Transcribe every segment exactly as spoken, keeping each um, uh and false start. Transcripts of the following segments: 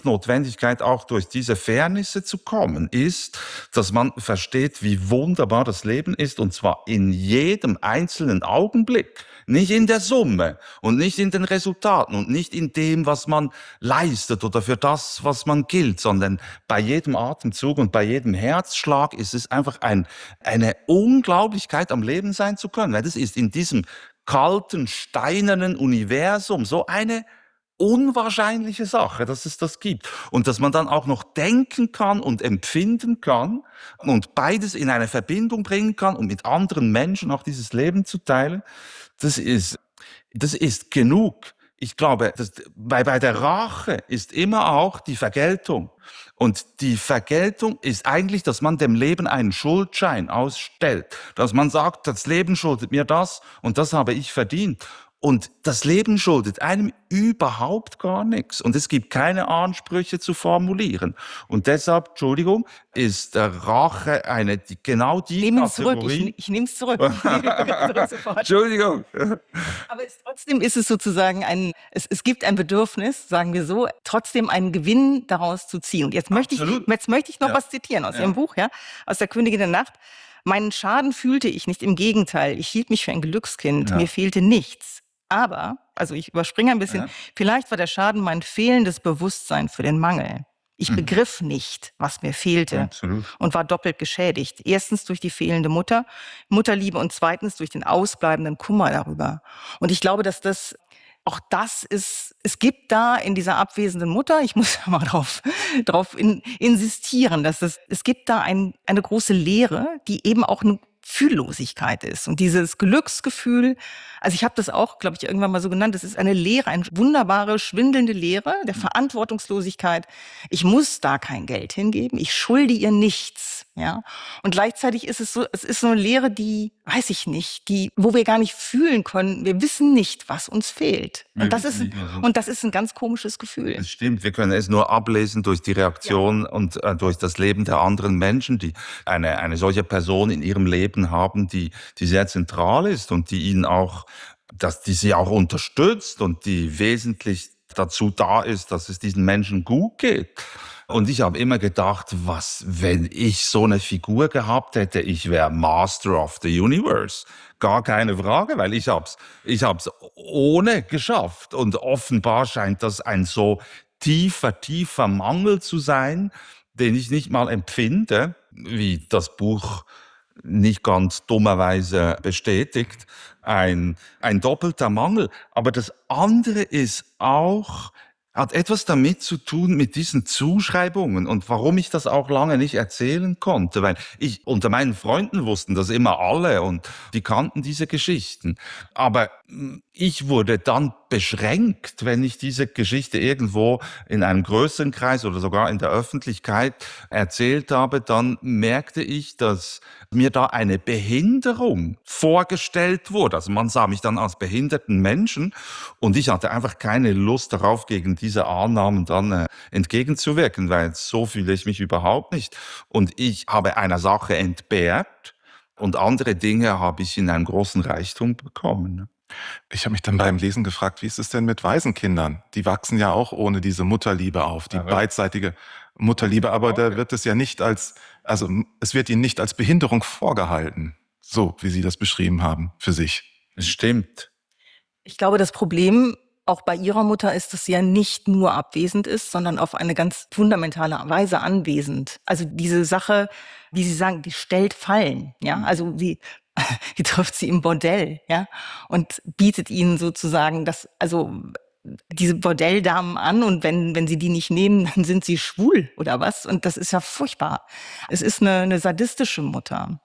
Notwendigkeit, auch durch diese Fairnisse zu kommen, ist, dass man versteht, wie wunderbar das Leben ist, und zwar in jedem einzelnen Augenblick. Nicht in der Summe und nicht in den Resultaten und nicht in dem, was man leistet oder für das, was man gilt, sondern bei jedem Atemzug und bei jedem Herzschlag ist es einfach ein, eine Unglaublichkeit, am Leben sein zu können. Weil das ist in diesem kalten, steinernen Universum so eine unwahrscheinliche Sache, dass es das gibt. Und dass man dann auch noch denken kann und empfinden kann und beides in eine Verbindung bringen kann und mit anderen Menschen auch dieses Leben zu teilen, das ist, das ist genug. Ich glaube, das, bei, bei der Rache ist immer auch die Vergeltung. Und die Vergeltung ist eigentlich, dass man dem Leben einen Schuldschein ausstellt. Dass man sagt, das Leben schuldet mir das und das habe ich verdient. Und das Leben schuldet einem überhaupt gar nichts. Und es gibt keine Ansprüche zu formulieren. Und deshalb, Entschuldigung, ist äh, Rache eine, die, genau die Nehmen es zurück, Kategorie. ich, ich nehme es zurück. Ich nehme es zurück sofort. Entschuldigung. Aber es, trotzdem ist es sozusagen ein, es, es gibt ein Bedürfnis, sagen wir so, trotzdem einen Gewinn daraus zu ziehen. Und jetzt möchte ich, Absolut. jetzt möchte ich noch Ja. was zitieren aus Ja. Ihrem Buch, ja, aus der Königin der Nacht. Meinen Schaden fühlte ich nicht, im Gegenteil. Ich hielt mich für ein Glückskind. Ja. Mir fehlte nichts. Aber, also ich überspringe ein bisschen, Ja. vielleicht war der Schaden mein fehlendes Bewusstsein für den Mangel. Ich Mhm. begriff nicht, was mir fehlte. Absolut. Und war doppelt geschädigt. Erstens durch die fehlende Mutter, Mutterliebe, und zweitens durch den ausbleibenden Kummer darüber. Und ich glaube, dass das, auch das ist, es gibt da in dieser abwesenden Mutter, ich muss da mal drauf, drauf in, insistieren, dass es, es gibt da ein, eine große Leere, die eben auch eine Fühllosigkeit ist. Und dieses Glücksgefühl, also ich habe das auch, glaube ich, irgendwann mal so genannt, das ist eine Leere, eine wunderbare, schwindelnde Leere der Verantwortungslosigkeit. Ich muss da kein Geld hingeben, ich schulde ihr nichts. Ja? Und gleichzeitig ist es so, es ist so eine Leere, die, weiß ich nicht, die, wo wir gar nicht fühlen können. Wir wissen nicht, was uns fehlt. Wir Und das wissen ist, nicht, was uns- und das ist ein ganz komisches Gefühl. Es stimmt, wir können es nur ablesen durch die Reaktion und äh, durch das Leben der anderen Menschen, die eine, eine solche Person in ihrem Leben haben, die, die sehr zentral ist und die ihnen auch, dass die sie auch unterstützt und die wesentlich dazu da ist, dass es diesen Menschen gut geht. Und ich habe immer gedacht, was, wenn ich so eine Figur gehabt hätte, ich wäre Master of the Universe. Gar keine Frage, weil ich hab's, ich hab's ohne geschafft. Und offenbar scheint das ein so tiefer, tiefer Mangel zu sein, den ich nicht mal empfinde, wie das Buch nicht ganz dummerweise bestätigt, ein, ein doppelter Mangel. Aber das andere ist auch, hat etwas damit zu tun mit diesen Zuschreibungen und warum ich das auch lange nicht erzählen konnte, weil ich unter meinen Freunden wussten das immer alle und die kannten diese Geschichten. Aber ich wurde dann beschränkt, wenn ich diese Geschichte irgendwo in einem größeren Kreis oder sogar in der Öffentlichkeit erzählt habe, dann merkte ich, dass mir da eine Behinderung vorgestellt wurde. Also man sah mich dann als behinderten Menschen und ich hatte einfach keine Lust darauf, gegen diese Annahmen dann äh, entgegenzuwirken, weil so fühle ich mich überhaupt nicht. Und ich habe einer Sache entbehrt und andere Dinge habe ich in einem großen Reichtum bekommen. Ich habe mich dann beim Lesen gefragt, wie ist es denn mit Waisenkindern? Die wachsen ja auch ohne diese Mutterliebe auf, die Ja, beidseitige Mutterliebe, aber da wird es ja nicht als, also es wird ihnen nicht als Behinderung vorgehalten, so wie Sie das beschrieben haben für sich. Es stimmt. Ich glaube, das Problem auch bei ihrer Mutter ist, dass sie ja nicht nur abwesend ist, sondern auf eine ganz fundamentale Weise anwesend. Also diese Sache, wie Sie sagen, die stellt Fallen, ja, also wie die trifft sie im Bordell, ja, und bietet ihnen sozusagen das, also diese Bordelldamen an, und wenn wenn sie die nicht nehmen, dann sind sie schwul oder was, und das ist ja furchtbar. Es ist eine, eine sadistische Mutter.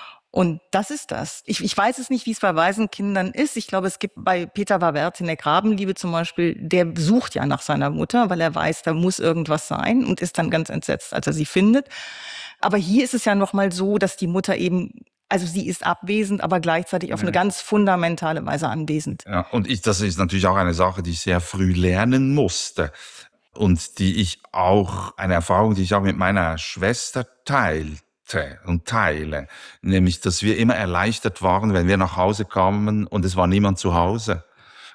Und das ist das. Ich, ich weiß es nicht, wie es bei Waisenkindern ist. Ich glaube, es gibt bei Peter Wawert in der Grabenliebe zum Beispiel, der sucht ja nach seiner Mutter, weil er weiß, da muss irgendwas sein, und ist dann ganz entsetzt, als er sie findet. Aber hier ist es ja noch mal so, dass die Mutter eben, also sie ist abwesend, aber gleichzeitig auf Ja. eine ganz fundamentale Weise anwesend. Ja, und ich, das ist natürlich auch eine Sache, die ich sehr früh lernen musste und die ich auch, eine Erfahrung, die ich auch mit meiner Schwester teilte und teile, nämlich, dass wir immer erleichtert waren, wenn wir nach Hause kamen und es war niemand zu Hause.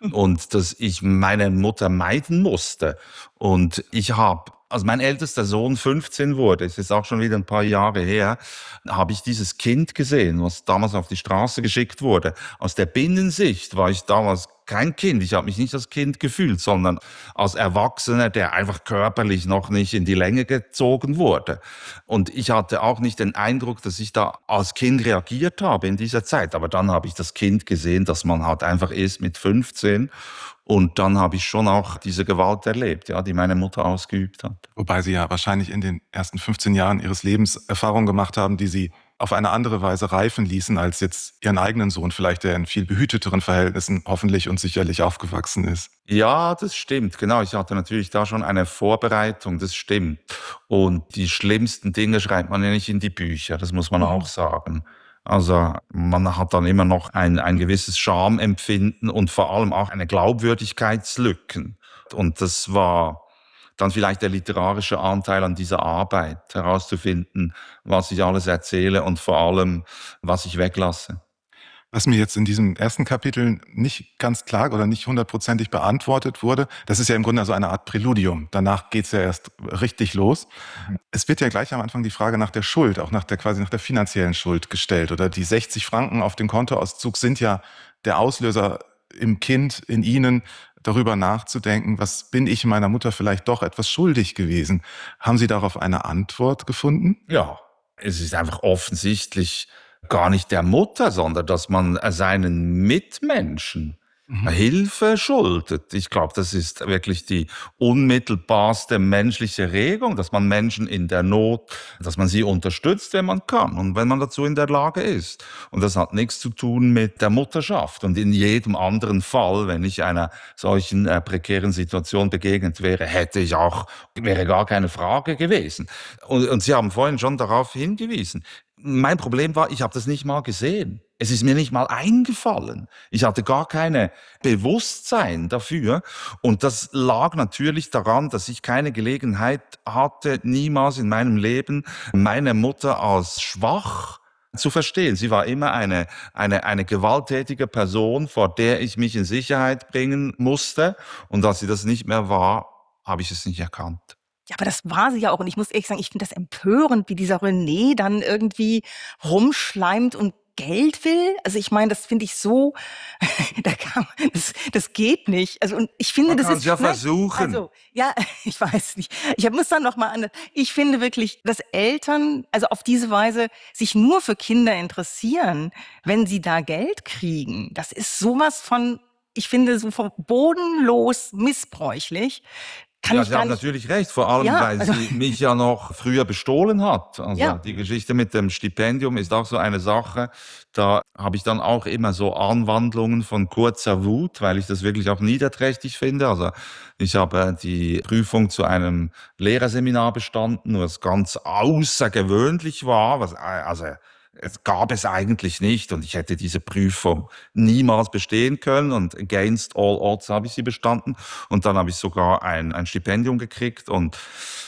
und dass ich meine Mutter meiden musste. Und ich habe, als mein ältester Sohn fünfzehn wurde, es ist auch schon wieder ein paar Jahre her, habe ich dieses Kind gesehen, was damals auf die Straße geschickt wurde. Aus der Binnensicht war ich damals kein Kind. Ich habe mich nicht als Kind gefühlt, sondern als Erwachsener, der einfach körperlich noch nicht in die Länge gezogen wurde. Und ich hatte auch nicht den Eindruck, dass ich da als Kind reagiert habe in dieser Zeit. Aber dann habe ich das Kind gesehen, dass man halt einfach ist mit fünfzehn. Und dann habe ich schon auch diese Gewalt erlebt, ja, die meine Mutter ausgeübt hat. Wobei Sie ja wahrscheinlich in den ersten fünfzehn Jahren Ihres Lebens Erfahrungen gemacht haben, die Sie auf eine andere Weise reifen ließen als jetzt Ihren eigenen Sohn, vielleicht der in viel behüteteren Verhältnissen hoffentlich und sicherlich aufgewachsen ist. Ja, das stimmt, genau. Ich hatte natürlich da schon eine Vorbereitung, das stimmt. Und die schlimmsten Dinge schreibt man ja nicht in die Bücher, das muss man Mhm. auch sagen. Also man hat dann immer noch ein, ein gewisses Schamempfinden und vor allem auch eine Glaubwürdigkeitslücken. Und das war dann vielleicht der literarische Anteil an dieser Arbeit, herauszufinden, was ich alles erzähle und vor allem, was ich weglasse. Was mir jetzt in diesem ersten Kapitel nicht ganz klar oder nicht hundertprozentig beantwortet wurde, das ist ja im Grunde so eine Art Präludium. Danach geht's ja erst richtig los. Mhm. Es wird ja gleich am Anfang die Frage nach der Schuld, auch nach der quasi nach der finanziellen Schuld gestellt. Oder die sechzig Franken auf dem Kontoauszug sind ja der Auslöser im Kind, in Ihnen, darüber nachzudenken, was bin ich meiner Mutter vielleicht doch etwas schuldig gewesen. Haben Sie darauf eine Antwort gefunden? Ja, es ist einfach offensichtlich gar nicht der Mutter, sondern dass man seinen Mitmenschen Mhm. Hilfe schuldet. Ich glaube, das ist wirklich die unmittelbarste menschliche Regung, dass man Menschen in der Not, dass man sie unterstützt, wenn man kann und wenn man dazu in der Lage ist. Und das hat nichts zu tun mit der Mutterschaft. Und in jedem anderen Fall, wenn ich einer solchen äh, prekären Situation begegnet wäre, hätte ich auch, wäre gar keine Frage gewesen. Und, und Sie haben vorhin schon darauf hingewiesen. Mein Problem war, ich habe das nicht mal gesehen. Es ist mir nicht mal eingefallen. Ich hatte gar keine Bewusstsein dafür. Und das lag natürlich daran, dass ich keine Gelegenheit hatte, niemals in meinem Leben meine Mutter als schwach zu verstehen. Sie war immer eine, eine, eine gewalttätige Person, vor der ich mich in Sicherheit bringen musste. Und als sie das nicht mehr war, habe ich es nicht erkannt. Ja, aber das war sie ja auch. Und ich muss ehrlich sagen, ich finde das empörend, wie dieser René dann irgendwie rumschleimt und Geld will. Also ich meine, das finde ich so, da kann man, das, das geht nicht. Also und ich finde, Man das kann ist es ja nein, versuchen. Also ja, ich weiß nicht. Ich muss dann noch mal an. Ich finde wirklich, dass Eltern, also auf diese Weise sich nur für Kinder interessieren, wenn sie da Geld kriegen. Das ist sowas von, ich finde, so bodenlos missbräuchlich. Kann Ja, ich Sie gar haben nicht. natürlich recht, vor allem, Ja, weil also sie mich ja noch früher bestohlen hat. Also ja. die Geschichte mit dem Stipendium ist auch so eine Sache. Da habe ich dann auch immer so Anwandlungen von kurzer Wut, weil ich das wirklich auch niederträchtig finde. Also ich habe die Prüfung zu einem Lehrerseminar bestanden, was ganz außergewöhnlich war, was also es gab es eigentlich nicht und ich hätte diese Prüfung niemals bestehen können und against all odds habe ich sie bestanden und dann habe ich sogar ein, ein Stipendium gekriegt und,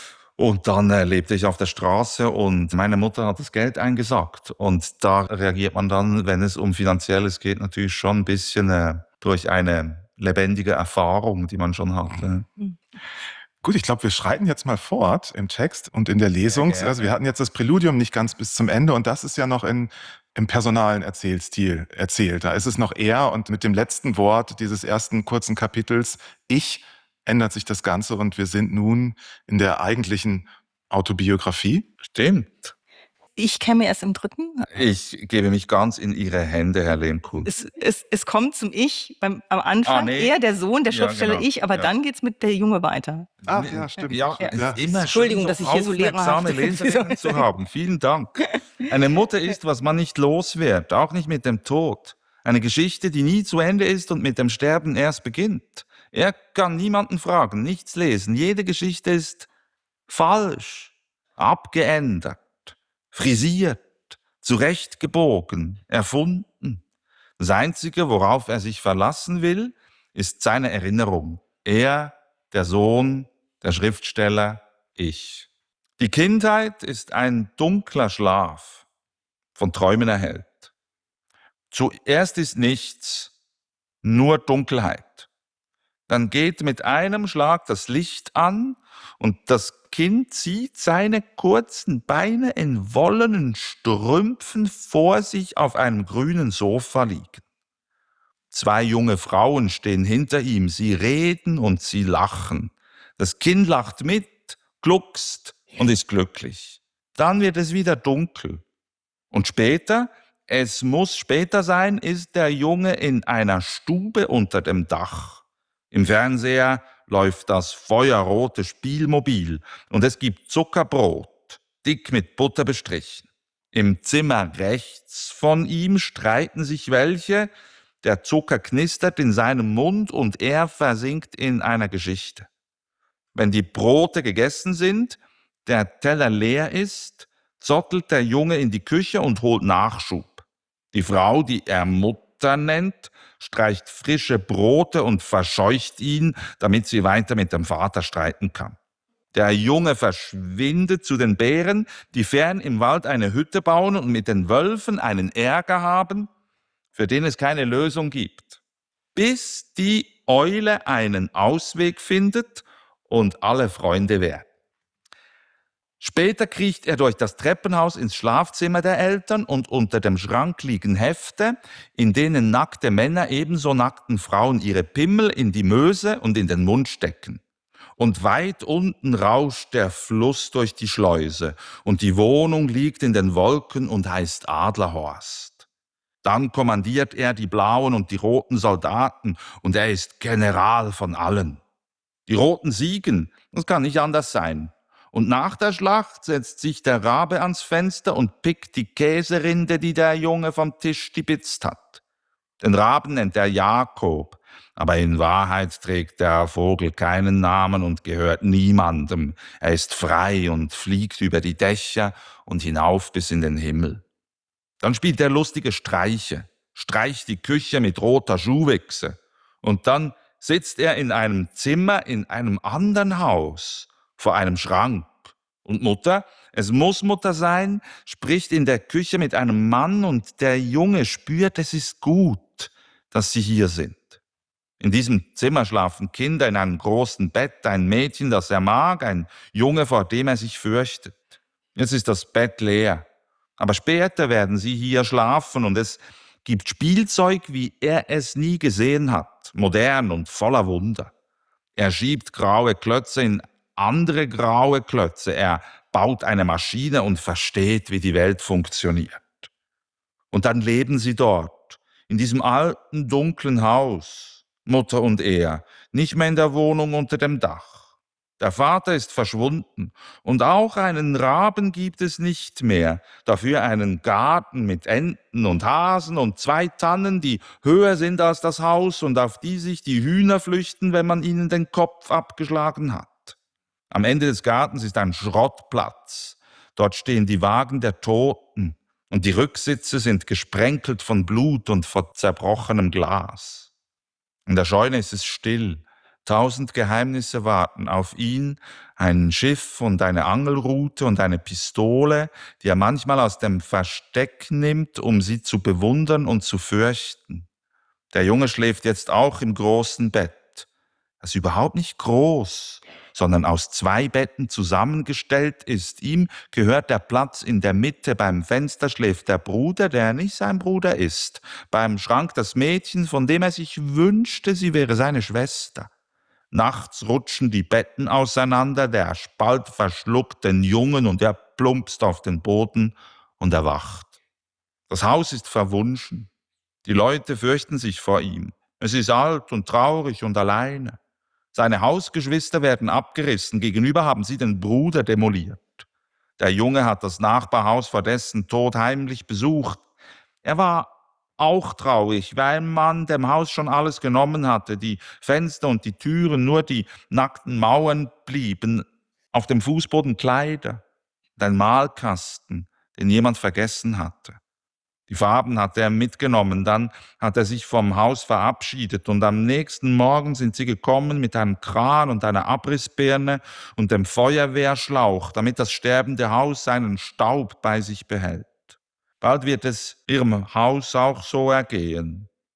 und dann äh, lebte ich auf der Straße und meine Mutter hat das Geld eingesackt und da reagiert man dann, wenn es um Finanzielles geht, natürlich schon ein bisschen äh, durch eine lebendige Erfahrung, die man schon hatte. Mhm. Gut, ich glaube, wir schreiten jetzt mal fort im Text und in der Lesung. gerne. Also wir hatten jetzt das Präludium nicht ganz bis zum Ende und das ist ja noch in, im personalen Erzählstil erzählt. Da ist es noch er und mit dem letzten Wort dieses ersten kurzen Kapitels, ich, ändert sich das Ganze und wir sind nun in der eigentlichen Autobiografie. Stimmt. Ich käme erst im dritten. Ich gebe mich ganz in Ihre Hände, Herr Lehmkuhl. Es, es, es kommt zum Ich beim, am Anfang, Ah, nee. er, der Sohn, der Ja, Schriftsteller genau. Ich, aber Ja. dann geht's mit der Junge weiter. Ach ja, stimmt. Ja, Ja. es ist immer Entschuldigung, schön, dass ich hier so aufmerksame lehrerhaft- Leserinnen zu haben. Vielen Dank. Eine Mutter ist, was man nicht los wird, auch nicht mit dem Tod. Eine Geschichte, die nie zu Ende ist und mit dem Sterben erst beginnt. Er kann niemanden fragen, nichts lesen. Jede Geschichte ist falsch, abgeändert, frisiert, zurechtgebogen, erfunden. Das Einzige, worauf er sich verlassen will, ist seine Erinnerung. Er, der Sohn, der Schriftsteller, ich. Die Kindheit ist ein dunkler Schlaf, von Träumen erhellt. Zuerst ist nichts, nur Dunkelheit. Dann geht mit einem Schlag das Licht an und das Kind sieht seine kurzen Beine in wollenen Strümpfen vor sich auf einem grünen Sofa liegen. Zwei junge Frauen stehen hinter ihm, sie reden und sie lachen. Das Kind lacht mit, gluckst und ist glücklich. Dann wird es wieder dunkel. Und später, es muss später sein, ist der Junge in einer Stube unter dem Dach. Im Fernseher läuft das feuerrote Spielmobil und es gibt Zuckerbrot, dick mit Butter bestrichen. Im Zimmer rechts von ihm streiten sich welche, der Zucker knistert in seinem Mund und er versinkt in einer Geschichte. Wenn die Brote gegessen sind, der Teller leer ist, zottelt der Junge in die Küche und holt Nachschub. Die Frau, die er Mutter nennt, streicht frische Brote und verscheucht ihn, damit sie weiter mit dem Vater streiten kann. Der Junge verschwindet zu den Bären, die fern im Wald eine Hütte bauen und mit den Wölfen einen Ärger haben, für den es keine Lösung gibt, bis die Eule einen Ausweg findet und alle Freunde werden. Später kriecht er durch das Treppenhaus ins Schlafzimmer der Eltern und unter dem Schrank liegen Hefte, in denen nackte Männer ebenso nackten Frauen ihre Pimmel in die Möse und in den Mund stecken. Und weit unten rauscht der Fluss durch die Schleuse und die Wohnung liegt in den Wolken und heißt Adlerhorst. Dann kommandiert er die blauen und die roten Soldaten und er ist General von allen. Die Roten siegen, das kann nicht anders sein. Und nach der Schlacht setzt sich der Rabe ans Fenster und pickt die Käserinde, die der Junge vom Tisch stibitzt hat. Den Raben nennt er Jakob, aber in Wahrheit trägt der Vogel keinen Namen und gehört niemandem. Er ist frei und fliegt über die Dächer und hinauf bis in den Himmel. Dann spielt er lustige Streiche, streicht die Küche mit roter Schuhwichse. Und dann sitzt er in einem Zimmer in einem anderen Haus, vor einem Schrank. Und Mutter, es muss Mutter sein, spricht in der Küche mit einem Mann und der Junge spürt, es ist gut, dass sie hier sind. In diesem Zimmer schlafen Kinder in einem großen Bett, ein Mädchen, das er mag, ein Junge, vor dem er sich fürchtet. Jetzt ist das Bett leer, aber später werden sie hier schlafen und es gibt Spielzeug, wie er es nie gesehen hat, modern und voller Wunder. Er schiebt graue Klötze in andere graue Klötze. Er baut eine Maschine und versteht, wie die Welt funktioniert. Und dann leben sie dort, in diesem alten, dunklen Haus, Mutter und er, nicht mehr in der Wohnung unter dem Dach. Der Vater ist verschwunden und auch einen Raben gibt es nicht mehr, dafür einen Garten mit Enten und Hasen und zwei Tannen, die höher sind als das Haus und auf die sich die Hühner flüchten, wenn man ihnen den Kopf abgeschlagen hat. Am Ende des Gartens ist ein Schrottplatz. Dort stehen die Wagen der Toten und die Rücksitze sind gesprenkelt von Blut und von zerbrochenem Glas. In der Scheune ist es still. Tausend Geheimnisse warten auf ihn, ein Schiff und eine Angelrute und eine Pistole, die er manchmal aus dem Versteck nimmt, um sie zu bewundern und zu fürchten. Der Junge schläft jetzt auch im großen Bett. Das überhaupt nicht groß, sondern aus zwei Betten zusammengestellt ist. Ihm gehört der Platz in der Mitte, beim Fenster schläft der Bruder, der nicht sein Bruder ist, beim Schrank das Mädchen, von dem er sich wünschte, sie wäre seine Schwester. Nachts rutschen die Betten auseinander, der Spalt verschluckt den Jungen und er plumpst auf den Boden und erwacht. Das Haus ist verwunschen, die Leute fürchten sich vor ihm. Es ist alt und traurig und alleine. Seine Hausgeschwister werden abgerissen, gegenüber haben sie den Bruder demoliert. Der Junge hat das Nachbarhaus vor dessen Tod heimlich besucht. Er war auch traurig, weil man dem Haus schon alles genommen hatte, die Fenster und die Türen, nur die nackten Mauern blieben, auf dem Fußboden Kleider und ein Malkasten, den jemand vergessen hatte. Die Farben hat er mitgenommen, dann hat er sich vom Haus verabschiedet und am nächsten Morgen sind sie gekommen mit einem Kran und einer Abrissbirne und dem Feuerwehrschlauch, damit das sterbende Haus seinen Staub bei sich behält. Bald wird es ihrem Haus auch so ergehen.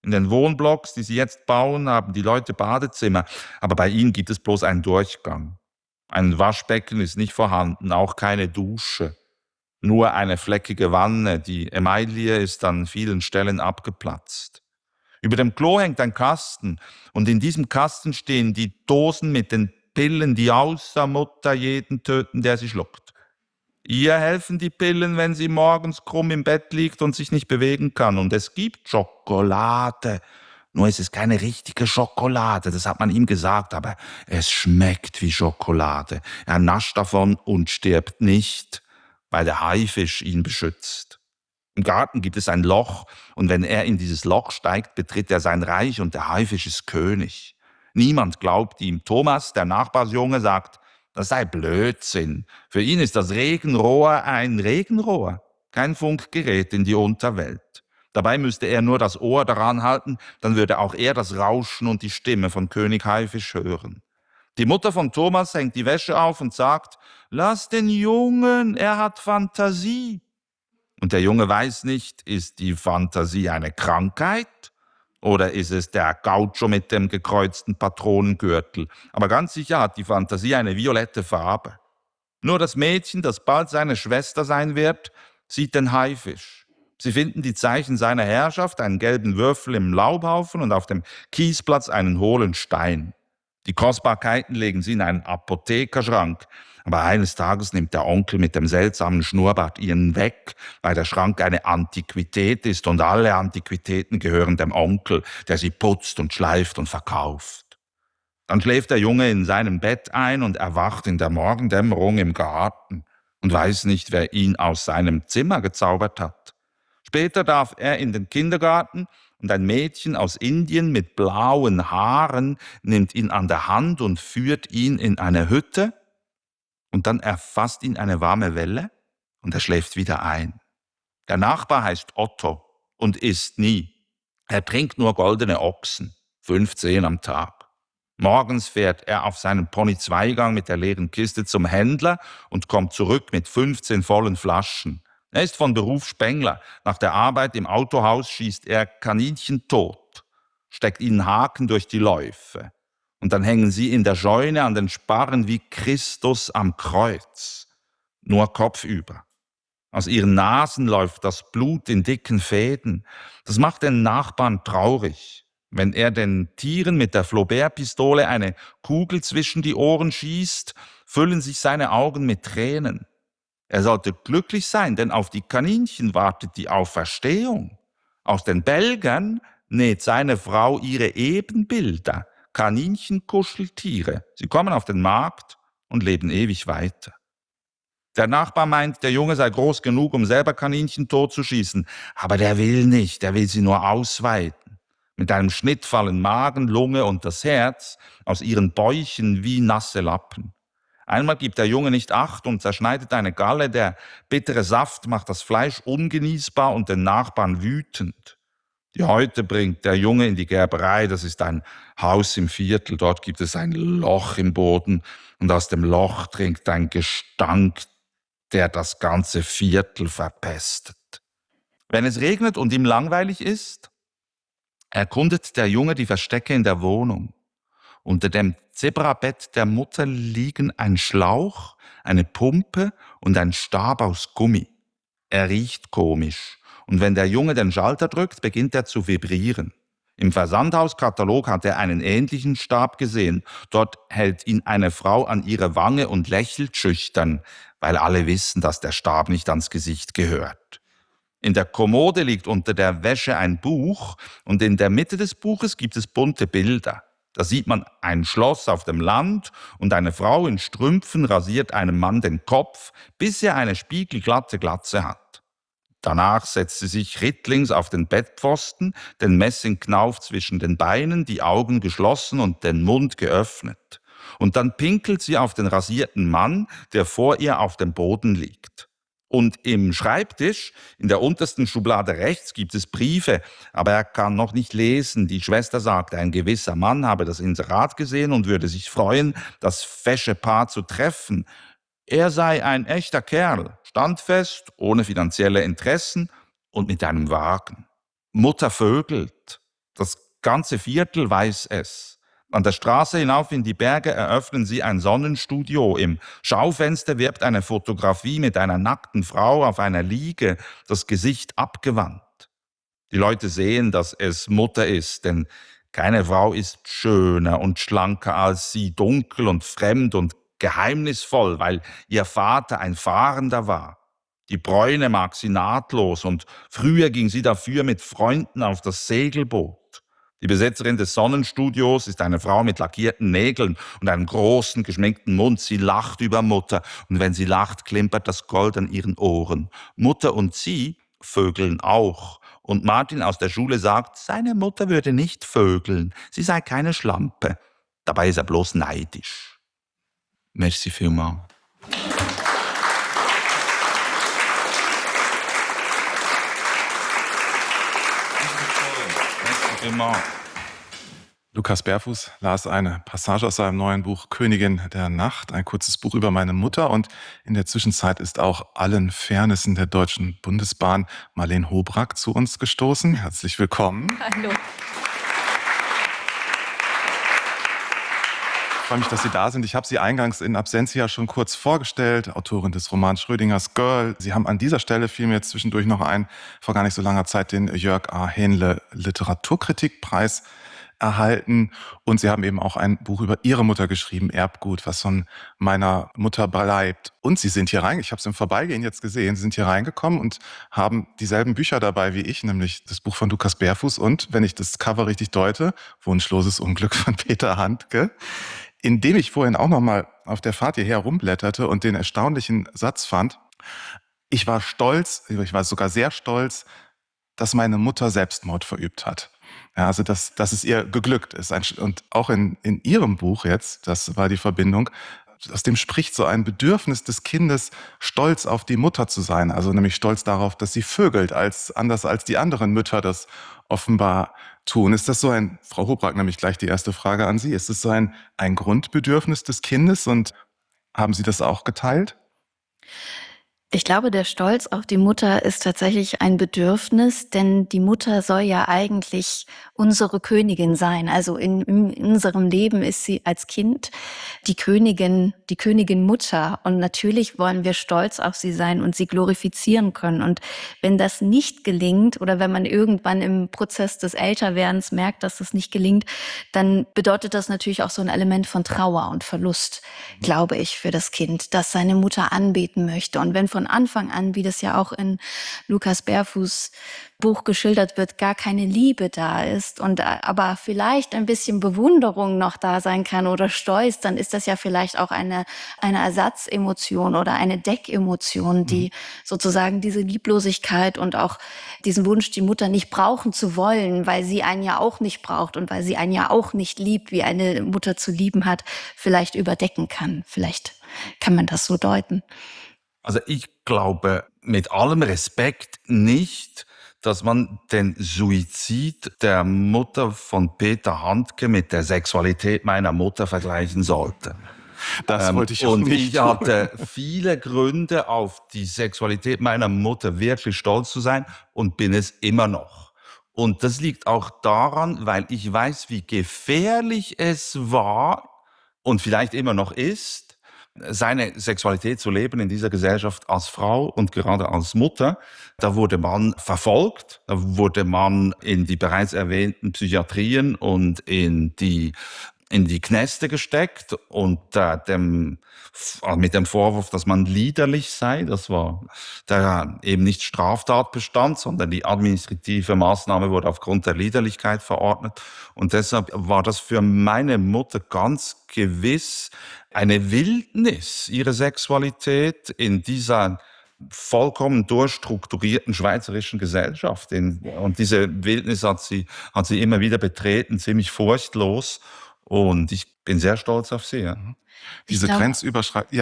In den Wohnblocks, die sie jetzt bauen, haben die Leute Badezimmer, aber bei ihnen gibt es bloß einen Durchgang. Ein Waschbecken ist nicht vorhanden, auch keine Dusche. Nur eine fleckige Wanne, die Emaille ist an vielen Stellen abgeplatzt. Über dem Klo hängt ein Kasten und in diesem Kasten stehen die Dosen mit den Pillen, die außer Mutter jeden töten, der sie schluckt. Ihr helfen die Pillen, wenn sie morgens krumm im Bett liegt und sich nicht bewegen kann. Und es gibt Schokolade. Nur ist es keine richtige Schokolade, das hat man ihm gesagt, aber es schmeckt wie Schokolade. Er nascht davon und stirbt nicht, weil der Haifisch ihn beschützt. Im Garten gibt es ein Loch, und wenn er in dieses Loch steigt, betritt er sein Reich und der Haifisch ist König. Niemand glaubt ihm. Thomas, der Nachbarsjunge, sagt, das sei Blödsinn. Für ihn ist das Regenrohr ein Regenrohr, kein Funkgerät in die Unterwelt. Dabei müsste er nur das Ohr daran halten, dann würde auch er das Rauschen und die Stimme von König Haifisch hören. Die Mutter von Thomas hängt die Wäsche auf und sagt, lass den Jungen, er hat Fantasie. Und der Junge weiß nicht, ist die Fantasie eine Krankheit oder ist es der Gaucho mit dem gekreuzten Patronengürtel? Aber ganz sicher hat die Fantasie eine violette Farbe. Nur das Mädchen, das bald seine Schwester sein wird, sieht den Haifisch. Sie finden die Zeichen seiner Herrschaft, einen gelben Würfel im Laubhaufen und auf dem Kiesplatz einen hohlen Stein. Die Kostbarkeiten legen sie in einen Apothekerschrank. Aber eines Tages nimmt der Onkel mit dem seltsamen Schnurrbart ihnen weg, weil der Schrank eine Antiquität ist und alle Antiquitäten gehören dem Onkel, der sie putzt und schleift und verkauft. Dann schläft der Junge in seinem Bett ein und erwacht in der Morgendämmerung im Garten und weiß nicht, wer ihn aus seinem Zimmer gezaubert hat. Später darf er in den Kindergarten und ein Mädchen aus Indien mit blauen Haaren nimmt ihn an der Hand und führt ihn in eine Hütte, und dann erfasst ihn eine warme Welle und er schläft wieder ein. Der Nachbar heißt Otto und isst nie. Er trinkt nur goldene Ochsen, fünfzehn am Tag. Morgens fährt er auf seinem Pony Zweigang mit der leeren Kiste zum Händler und kommt zurück mit fünfzehn vollen Flaschen. Er ist von Beruf Spengler. Nach der Arbeit im Autohaus schießt er Kaninchen tot, steckt ihnen Haken durch die Läufe. Und dann hängen sie in der Scheune an den Sparren wie Christus am Kreuz, nur kopfüber. Aus ihren Nasen läuft das Blut in dicken Fäden. Das macht den Nachbarn traurig. Wenn er den Tieren mit der Flaubert-Pistole eine Kugel zwischen die Ohren schießt, füllen sich seine Augen mit Tränen. Er sollte glücklich sein, denn auf die Kaninchen wartet die Auferstehung. Aus den Bälgern näht seine Frau ihre Ebenbilder, Kaninchenkuscheltiere. Sie kommen auf den Markt und leben ewig weiter. Der Nachbar meint, der Junge sei groß genug, um selber Kaninchen totzuschießen, aber der will nicht, der will sie nur ausweiten. Mit einem Schnitt fallen Magen, Lunge und das Herz aus ihren Bäuchen wie nasse Lappen. Einmal gibt der Junge nicht Acht und zerschneidet eine Galle, der bittere Saft macht das Fleisch ungenießbar und den Nachbarn wütend. Die Häute bringt der Junge in die Gerberei, das ist ein Haus im Viertel, dort gibt es ein Loch im Boden und aus dem Loch dringt ein Gestank, der das ganze Viertel verpestet. Wenn es regnet und ihm langweilig ist, erkundet der Junge die Verstecke in der Wohnung. Unter dem Zebrabett der Mutter liegen ein Schlauch, eine Pumpe und ein Stab aus Gummi. Er riecht komisch. Und wenn der Junge den Schalter drückt, beginnt er zu vibrieren. Im Versandhauskatalog hat er einen ähnlichen Stab gesehen. Dort hält ihn eine Frau an ihre Wange und lächelt schüchtern, weil alle wissen, dass der Stab nicht ans Gesicht gehört. In der Kommode liegt unter der Wäsche ein Buch und in der Mitte des Buches gibt es bunte Bilder. Da sieht man ein Schloss auf dem Land und eine Frau in Strümpfen rasiert einem Mann den Kopf, bis er eine spiegelglatte Glatze hat. Danach setzt sie sich rittlings auf den Bettpfosten, den Messingknauf zwischen den Beinen, die Augen geschlossen und den Mund geöffnet. Und dann pinkelt sie auf den rasierten Mann, der vor ihr auf dem Boden liegt. Und im Schreibtisch, in der untersten Schublade rechts, gibt es Briefe, aber er kann noch nicht lesen. Die Schwester sagt, ein gewisser Mann habe das Inserat gesehen und würde sich freuen, das fesche Paar zu treffen. Er sei ein echter Kerl, standfest, ohne finanzielle Interessen und mit einem Wagen. Mutter vögelt. Das ganze Viertel weiß es. An der Straße hinauf in die Berge eröffnen sie ein Sonnenstudio. Im Schaufenster wirbt eine Fotografie mit einer nackten Frau auf einer Liege, das Gesicht abgewandt. Die Leute sehen, dass es Mutter ist, denn keine Frau ist schöner und schlanker als sie, dunkel und fremd und geheimnisvoll, weil ihr Vater ein Fahrender war. Die Bräune mag sie nahtlos und früher ging sie dafür mit Freunden auf das Segelboot. Die Besetzerin des Sonnenstudios ist eine Frau mit lackierten Nägeln und einem großen, geschminkten Mund. Sie lacht über Mutter und wenn sie lacht, klimpert das Gold an ihren Ohren. Mutter und sie vögeln auch. Und Martin aus der Schule sagt, seine Mutter würde nicht vögeln, sie sei keine Schlampe. Dabei ist er bloß neidisch. Merci vielmals. Immer. Lukas Berfuß las eine Passage aus seinem neuen Buch Königin der Nacht, ein kurzes Buch über meine Mutter. Und in der Zwischenzeit ist auch allen Fairnessen der Deutschen Bundesbahn Marlene Hobrack zu uns gestoßen. Herzlich willkommen. Hallo. Ich freue mich, dass Sie da sind. Ich habe Sie eingangs in Absentia schon kurz vorgestellt, Autorin des Romans Schrödingers Girl. Sie haben an dieser Stelle, fiel mir jetzt zwischendurch noch ein, vor gar nicht so langer Zeit den Jörg A. Hähnle Literaturkritikpreis erhalten. Und Sie haben eben auch ein Buch über Ihre Mutter geschrieben, Erbgut, was von meiner Mutter bleibt. Und Sie sind hier rein, ich habe es im Vorbeigehen jetzt gesehen, Sie sind hier reingekommen und haben dieselben Bücher dabei wie ich, nämlich das Buch von Lukas Berfuß und, wenn ich das Cover richtig deute, Wunschloses Unglück von Peter Handke. Indem ich vorhin auch noch mal auf der Fahrt hierher rumblätterte und den erstaunlichen Satz fand, ich war stolz, ich war sogar sehr stolz, dass meine Mutter Selbstmord verübt hat. Ja, also dass, dass es ihr geglückt ist. Und auch in, in Ihrem Buch jetzt, das war die Verbindung, aus dem spricht so ein Bedürfnis des Kindes, stolz auf die Mutter zu sein. Also nämlich stolz darauf, dass sie vögelt, als, anders als die anderen Mütter das offenbar tun. Ist das so ein, Frau Hobrack, nämlich gleich die erste Frage an Sie, ist es so ein, ein Grundbedürfnis des Kindes und haben Sie das auch geteilt? Ich glaube, der Stolz auf die Mutter ist tatsächlich ein Bedürfnis, denn die Mutter soll ja eigentlich unsere Königin sein. Also in, in unserem Leben ist sie als Kind die Königin, die Königin Mutter. Und natürlich wollen wir stolz auf sie sein und sie glorifizieren können. Und wenn das nicht gelingt oder wenn man irgendwann im Prozess des Älterwerdens merkt, dass das nicht gelingt, dann bedeutet das natürlich auch so ein Element von Trauer und Verlust, glaube ich, für das Kind, das seine Mutter anbeten möchte. Und wenn von Anfang an, wie das ja auch in Lukas Berfuß Buch geschildert wird, gar keine Liebe da ist und aber vielleicht ein bisschen Bewunderung noch da sein kann oder Stolz, dann ist das ja vielleicht auch eine, eine Ersatzemotion oder eine Deckemotion, die mhm. sozusagen diese Lieblosigkeit und auch diesen Wunsch, die Mutter nicht brauchen zu wollen, weil sie einen ja auch nicht braucht und weil sie einen ja auch nicht liebt, wie eine Mutter zu lieben hat, vielleicht überdecken kann. Vielleicht kann man das so deuten. Also ich glaube mit allem Respekt nicht, dass man den Suizid der Mutter von Peter Handke mit der Sexualität meiner Mutter vergleichen sollte. Das ähm, wollte ich auch und nicht. Und ich hatte viele Gründe, auf die Sexualität meiner Mutter wirklich stolz zu sein und bin es immer noch. Und das liegt auch daran, weil ich weiß, wie gefährlich es war und vielleicht immer noch ist, seine Sexualität zu leben in dieser Gesellschaft als Frau und gerade als Mutter. Da wurde man verfolgt, da wurde man in die bereits erwähnten Psychiatrien und in die in die Kneste gesteckt und äh, dem, mit dem Vorwurf, dass man liederlich sei. Das war der eben nicht Straftatbestand, sondern die administrative Maßnahme wurde aufgrund der Liederlichkeit verordnet. Und deshalb war das für meine Mutter ganz gewiss eine Wildnis, ihre Sexualität in dieser vollkommen durchstrukturierten schweizerischen Gesellschaft. Und diese Wildnis hat sie, hat sie immer wieder betreten, ziemlich furchtlos. Und ich bin sehr stolz auf sie. Ja. Diese Grenzüberschreitung, ja.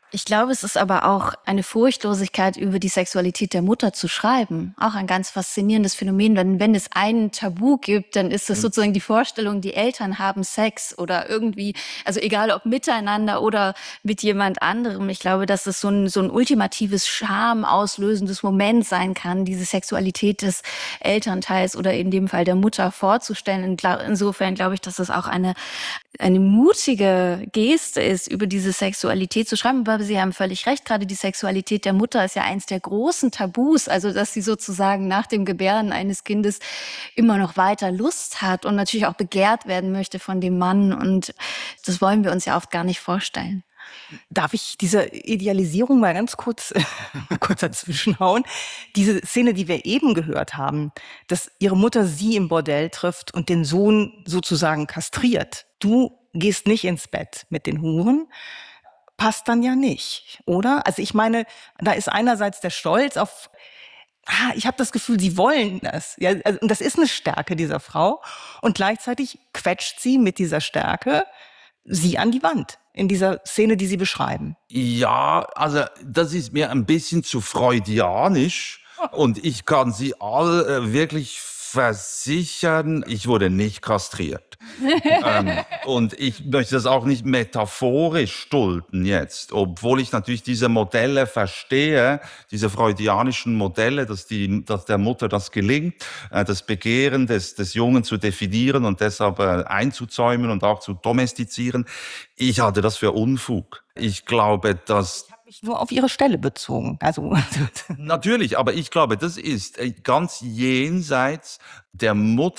Ich glaube, es ist aber auch eine Furchtlosigkeit, über die Sexualität der Mutter zu schreiben. Auch ein ganz faszinierendes Phänomen. Wenn, wenn es ein Tabu gibt, dann ist es mhm. sozusagen die Vorstellung, die Eltern haben Sex oder irgendwie, also egal ob miteinander oder mit jemand anderem. Ich glaube, dass es so ein, so ein ultimatives Scham-auslösendes Moment sein kann, diese Sexualität des Elternteils oder in dem Fall der Mutter vorzustellen. Insofern glaube ich, dass es auch eine, eine mutige Geste ist, über diese Sexualität zu schreiben. Aber Sie haben völlig recht, gerade die Sexualität der Mutter ist ja eins der großen Tabus, also dass sie sozusagen nach dem Gebären eines Kindes immer noch weiter Lust hat und natürlich auch begehrt werden möchte von dem Mann, und das wollen wir uns ja oft gar nicht vorstellen. Darf ich diese Idealisierung mal ganz kurz, kurz dazwischenhauen? Diese Szene, die wir eben gehört haben, dass ihre Mutter sie im Bordell trifft und den Sohn sozusagen kastriert. Du gehst nicht ins Bett mit den Huren, passt dann ja nicht, oder? Also ich meine, da ist einerseits der Stolz auf, ah, ich habe das Gefühl, sie wollen das. Ja, also, und das ist eine Stärke dieser Frau. Und gleichzeitig quetscht sie mit dieser Stärke sie an die Wand in dieser Szene, die Sie beschreiben. Ja, also das ist mir ein bisschen zu freudianisch. Und ich kann Sie all äh, wirklich versichern, ich wurde nicht kastriert. ähm, und ich möchte das auch nicht metaphorisch stulden jetzt, obwohl ich natürlich diese Modelle verstehe, diese freudianischen Modelle, dass, die, dass der Mutter das gelingt, äh, das Begehren des, des Jungen zu definieren und deshalb äh, einzuzäumen und auch zu domestizieren. Ich halte das für Unfug. Ich glaube, dass nur auf ihre Stelle bezogen. Also natürlich, aber ich glaube, das ist ganz jenseits der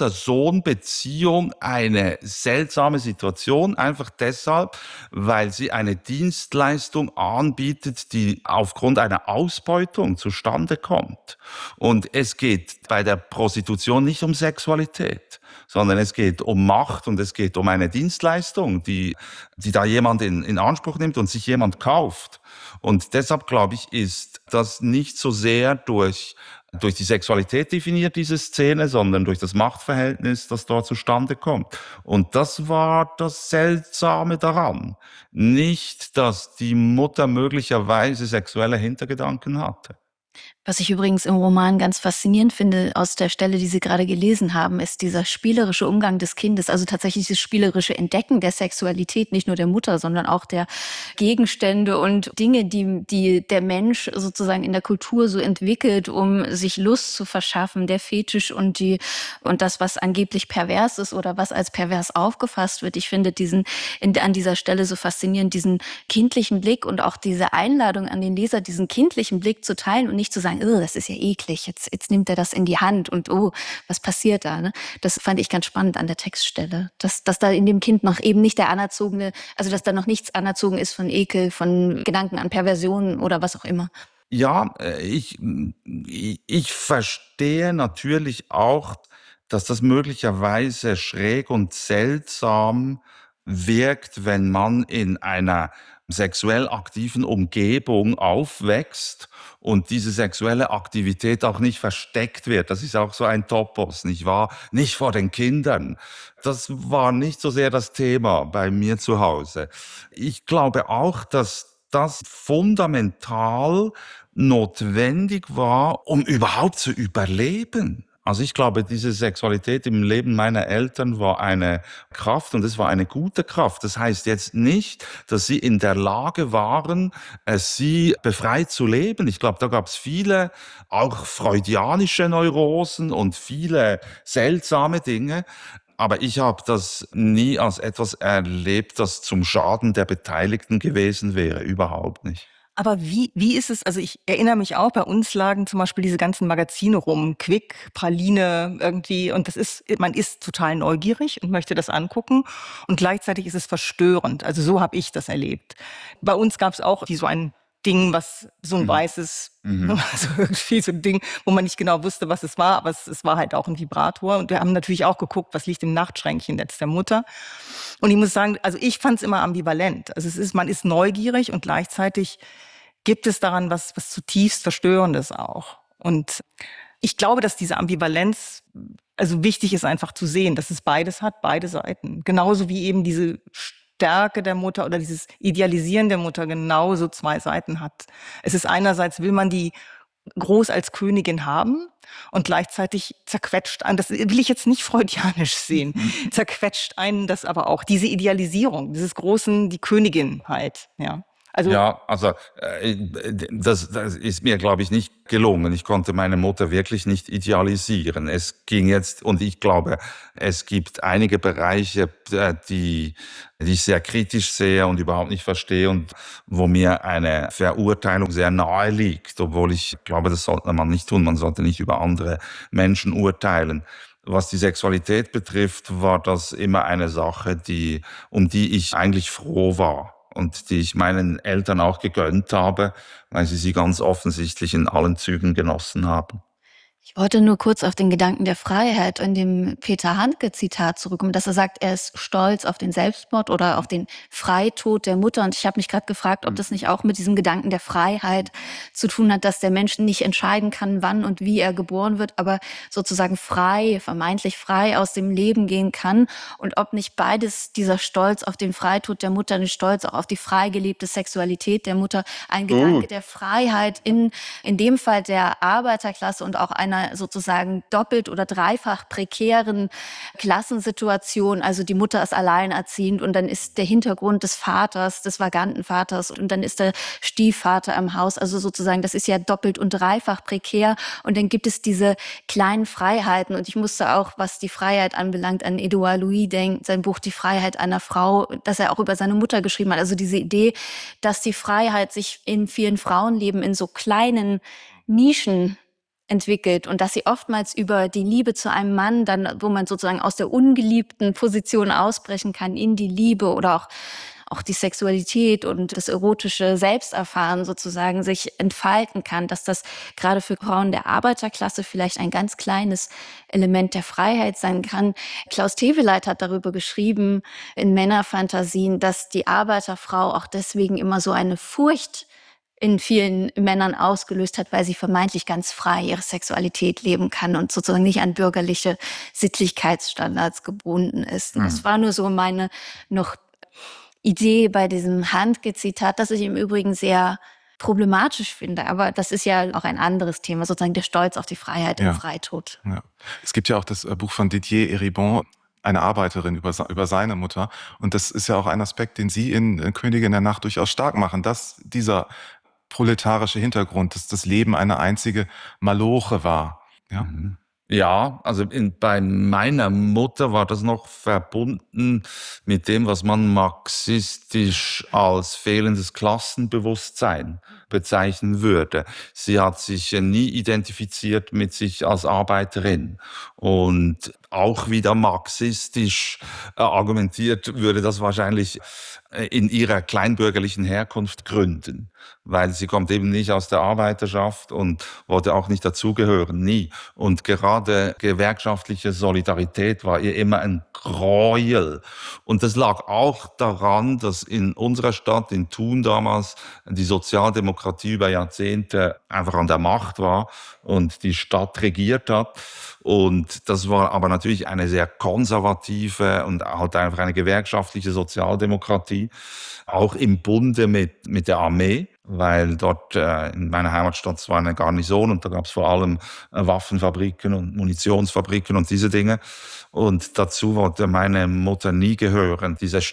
Mutter-Sohn-Beziehung eine seltsame Situation, einfach deshalb, weil sie eine Dienstleistung anbietet, die aufgrund einer Ausbeutung zustande kommt. Und es geht bei der Prostitution nicht um Sexualität, sondern es geht um Macht und es geht um eine Dienstleistung, die, die da jemand in, in Anspruch nimmt und sich jemand kauft. Und deshalb, glaube ich, ist das nicht so sehr durch, durch die Sexualität definiert, diese Szene, sondern durch das Machtverhältnis, das dort zustande kommt. Und das war das Seltsame daran. Nicht, dass die Mutter möglicherweise sexuelle Hintergedanken hatte. Was ich übrigens im Roman ganz faszinierend finde, aus der Stelle, die Sie gerade gelesen haben, ist dieser spielerische Umgang des Kindes, also tatsächlich das spielerische Entdecken der Sexualität, nicht nur der Mutter, sondern auch der Gegenstände und Dinge, die, die der Mensch sozusagen in der Kultur so entwickelt, um sich Lust zu verschaffen, der Fetisch und die, und das, was angeblich pervers ist oder was als pervers aufgefasst wird. Ich finde diesen, in, an dieser Stelle so faszinierend, diesen kindlichen Blick und auch diese Einladung an den Leser, diesen kindlichen Blick zu teilen und nicht zu sagen, oh, das ist ja eklig, jetzt, jetzt nimmt er das in die Hand und oh, was passiert da? Ne? Das fand ich ganz spannend an der Textstelle, dass, dass da in dem Kind noch eben nicht der anerzogene, also dass da noch nichts anerzogen ist von Ekel, von Gedanken an Perversionen oder was auch immer. Ja, ich, ich verstehe natürlich auch, dass das möglicherweise schräg und seltsam wirkt, wenn man in einer sexuell aktiven Umgebung aufwächst und diese sexuelle Aktivität auch nicht versteckt wird. Das ist auch so ein Topos, nicht wahr? Nicht vor den Kindern. Das war nicht so sehr das Thema bei mir zu Hause. Ich glaube auch, dass das fundamental notwendig war, um überhaupt zu überleben. Also ich glaube, diese Sexualität im Leben meiner Eltern war eine Kraft und es war eine gute Kraft. Das heißt jetzt nicht, dass sie in der Lage waren, sie befreit zu leben. Ich glaube, da gab es viele, auch freudianische Neurosen und viele seltsame Dinge. Aber ich habe das nie als etwas erlebt, das zum Schaden der Beteiligten gewesen wäre. Überhaupt nicht. Aber wie, wie ist es, also ich erinnere mich auch, bei uns lagen zum Beispiel diese ganzen Magazine rum, Quick, Praline irgendwie, und das ist, man ist total neugierig und möchte das angucken und gleichzeitig ist es verstörend. Also so habe ich das erlebt. Bei uns gab es auch wie so ein Ding, was so ein mhm. weißes, mhm. also irgendwie so ein Ding, wo man nicht genau wusste, was es war, aber es, es war halt auch ein Vibrator. Und wir haben natürlich auch geguckt, was liegt im Nachtschränkchen jetzt der Mutter. Und ich muss sagen, also ich fand es immer ambivalent. Also es ist, man ist neugierig und gleichzeitig gibt es daran was, was zutiefst Verstörendes auch. Und ich glaube, dass diese Ambivalenz, also wichtig ist einfach zu sehen, dass es beides hat, beide Seiten. Genauso wie eben diese Stärke der Mutter oder dieses Idealisieren der Mutter genauso zwei Seiten hat. Es ist einerseits, will man die groß als Königin haben und gleichzeitig zerquetscht einen, das will ich jetzt nicht freudianisch sehen, zerquetscht einen das aber auch, diese Idealisierung, dieses großen, die Königin halt, ja. Also, Ja, also äh, das, das ist mir, glaube ich, nicht gelungen. Ich konnte meine Mutter wirklich nicht idealisieren. Es ging jetzt, und ich glaube, es gibt einige Bereiche, äh, die, die ich sehr kritisch sehe und überhaupt nicht verstehe und wo mir eine Verurteilung sehr nahe liegt, obwohl ich glaube, das sollte man nicht tun. Man sollte nicht über andere Menschen urteilen. Was die Sexualität betrifft, war das immer eine Sache, die, um die ich eigentlich froh war. Und die ich meinen Eltern auch gegönnt habe, weil sie sie ganz offensichtlich in allen Zügen genossen haben. Ich wollte nur kurz auf den Gedanken der Freiheit in dem Peter Handke-Zitat zurückkommen, dass er sagt, er ist stolz auf den Selbstmord oder auf den Freitod der Mutter. Und ich habe mich gerade gefragt, ob das nicht auch mit diesem Gedanken der Freiheit zu tun hat, dass der Mensch nicht entscheiden kann, wann und wie er geboren wird, aber sozusagen frei, vermeintlich frei aus dem Leben gehen kann. Und ob nicht beides, dieser Stolz auf den Freitod der Mutter, den Stolz auch auf die frei gelebte Sexualität der Mutter, ein Gedanke der Freiheit in, in dem Fall der Arbeiterklasse und auch einer sozusagen doppelt oder dreifach prekären Klassensituation. Also die Mutter ist alleinerziehend und dann ist der Hintergrund des Vaters, des vaganten Vaters und dann ist der Stiefvater im Haus. Also sozusagen, das ist ja doppelt und dreifach prekär. Und dann gibt es diese kleinen Freiheiten. Und ich musste auch, was die Freiheit anbelangt, an Edouard Louis denken, sein Buch Die Freiheit einer Frau, das er auch über seine Mutter geschrieben hat. Also diese Idee, dass die Freiheit sich in vielen Frauenleben in so kleinen Nischen entwickelt und dass sie oftmals über die Liebe zu einem Mann, dann, wo man sozusagen aus der ungeliebten Position ausbrechen kann in die Liebe oder auch auch die Sexualität und das erotische Selbsterfahren sozusagen sich entfalten kann, dass das gerade für Frauen der Arbeiterklasse vielleicht ein ganz kleines Element der Freiheit sein kann. Klaus Teweleit hat darüber geschrieben in Männerfantasien, dass die Arbeiterfrau auch deswegen immer so eine Furcht in vielen Männern ausgelöst hat, weil sie vermeintlich ganz frei ihre Sexualität leben kann und sozusagen nicht an bürgerliche Sittlichkeitsstandards gebunden ist. Mhm. Das war nur so meine noch Idee bei diesem Handke-Zitat, das ich im Übrigen sehr problematisch finde. Aber das ist ja auch ein anderes Thema, sozusagen der Stolz auf die Freiheit ja. im Freitod. Ja. Es gibt ja auch das Buch von Didier Eribon, eine Arbeiterin über, über seine Mutter. Und das ist ja auch ein Aspekt, den Sie in Königin der Nacht durchaus stark machen, dass dieser proletarische Hintergrund, dass das Leben eine einzige Maloche war. Ja, ja also in, bei meiner Mutter war das noch verbunden mit dem, was man marxistisch als fehlendes Klassenbewusstsein bezeichnen würde. Sie hat sich nie identifiziert mit sich als Arbeiterin und auch wieder marxistisch äh, argumentiert würde das wahrscheinlich äh, in ihrer kleinbürgerlichen Herkunft gründen, weil sie kommt eben nicht aus der Arbeiterschaft und wollte auch nicht dazugehören, nie. Und gerade gewerkschaftliche Solidarität war ihr immer ein Gräuel. Und das lag auch daran, dass in unserer Stadt, in Thun damals, die Sozialdemokratie über Jahrzehnte einfach an der Macht war und die Stadt regiert hat. Und das war aber natürlich eine sehr konservative und halt einfach eine gewerkschaftliche Sozialdemokratie, auch im Bunde mit, mit der Armee, weil dort äh, in meiner Heimatstadt war eine Garnison und da gab es vor allem äh, Waffenfabriken und Munitionsfabriken und diese Dinge. Und dazu wollte meine Mutter nie gehören. Diese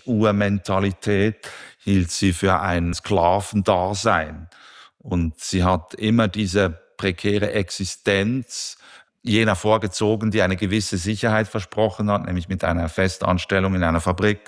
Stechuhr-Mentalität hielt sie für ein Sklavendasein. Und sie hat immer diese prekäre Existenz jener vorgezogen, die eine gewisse Sicherheit versprochen hat, nämlich mit einer Festanstellung in einer Fabrik.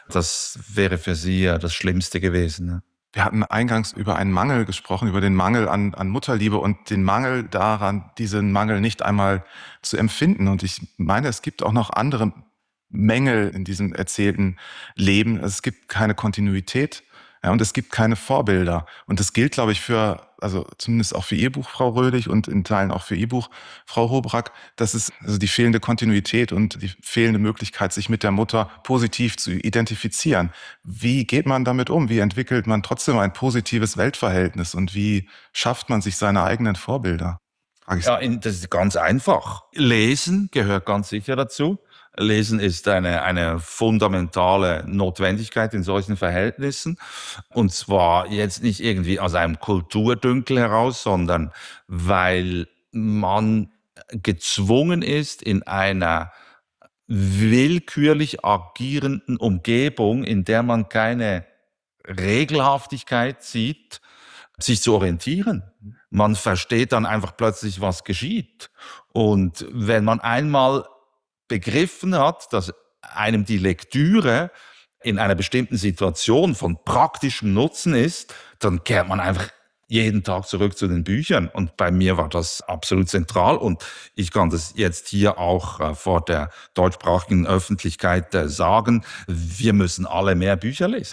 Das wäre für sie ja das Schlimmste gewesen. Ne? Wir hatten eingangs über einen Mangel gesprochen, über den Mangel an, an Mutterliebe und den Mangel daran, diesen Mangel nicht einmal zu empfinden. Und ich meine, es gibt auch noch andere Mängel in diesem erzählten Leben. Es gibt keine Kontinuität. Ja, und es gibt keine Vorbilder. Und das gilt, glaube ich, für, also zumindest auch für Ihr Buch, Frau Rödig, und in Teilen auch für Ihr Buch, Frau Hobrack. Das ist also die fehlende Kontinuität und die fehlende Möglichkeit, sich mit der Mutter positiv zu identifizieren. Wie geht man damit um? Wie entwickelt man trotzdem ein positives Weltverhältnis? Und wie schafft man sich seine eigenen Vorbilder? Ja, das ist ganz einfach. Lesen gehört ganz sicher dazu. Lesen ist eine, eine fundamentale Notwendigkeit in solchen Verhältnissen. Und zwar jetzt nicht irgendwie aus einem Kulturdünkel heraus, sondern weil man gezwungen ist, in einer willkürlich agierenden Umgebung, in der man keine Regelhaftigkeit sieht, sich zu orientieren. Man versteht dann einfach plötzlich, was geschieht. Und wenn man einmal begriffen hat, dass einem die Lektüre in einer bestimmten Situation von praktischem Nutzen ist, dann kehrt man einfach jeden Tag zurück zu den Büchern. Und bei mir war das absolut zentral. Und ich kann das jetzt hier auch äh, vor der deutschsprachigen Öffentlichkeit äh, sagen, wir müssen alle mehr Bücher lesen.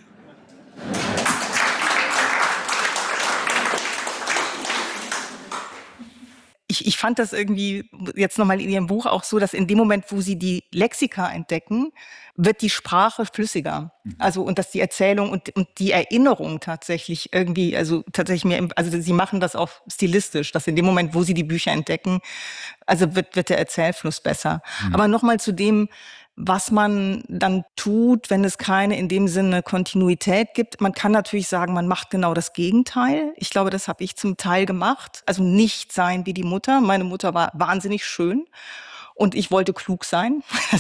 Ich, ich fand das irgendwie jetzt nochmal in Ihrem Buch auch so, dass in dem Moment, wo Sie die Lexika entdecken, wird die Sprache flüssiger. Also, und dass die Erzählung und, und die Erinnerung tatsächlich irgendwie, also tatsächlich mehr, im- also Sie machen das auch stilistisch, dass in dem Moment, wo Sie die Bücher entdecken, also wird, wird der Erzählfluss besser. Aber nochmal zu dem, was man dann tut, wenn es keine in dem Sinne Kontinuität gibt. Man kann natürlich sagen, man macht genau das Gegenteil. Ich glaube, das habe ich zum Teil gemacht. Also nicht sein wie die Mutter. Meine Mutter war wahnsinnig schön und ich wollte klug sein.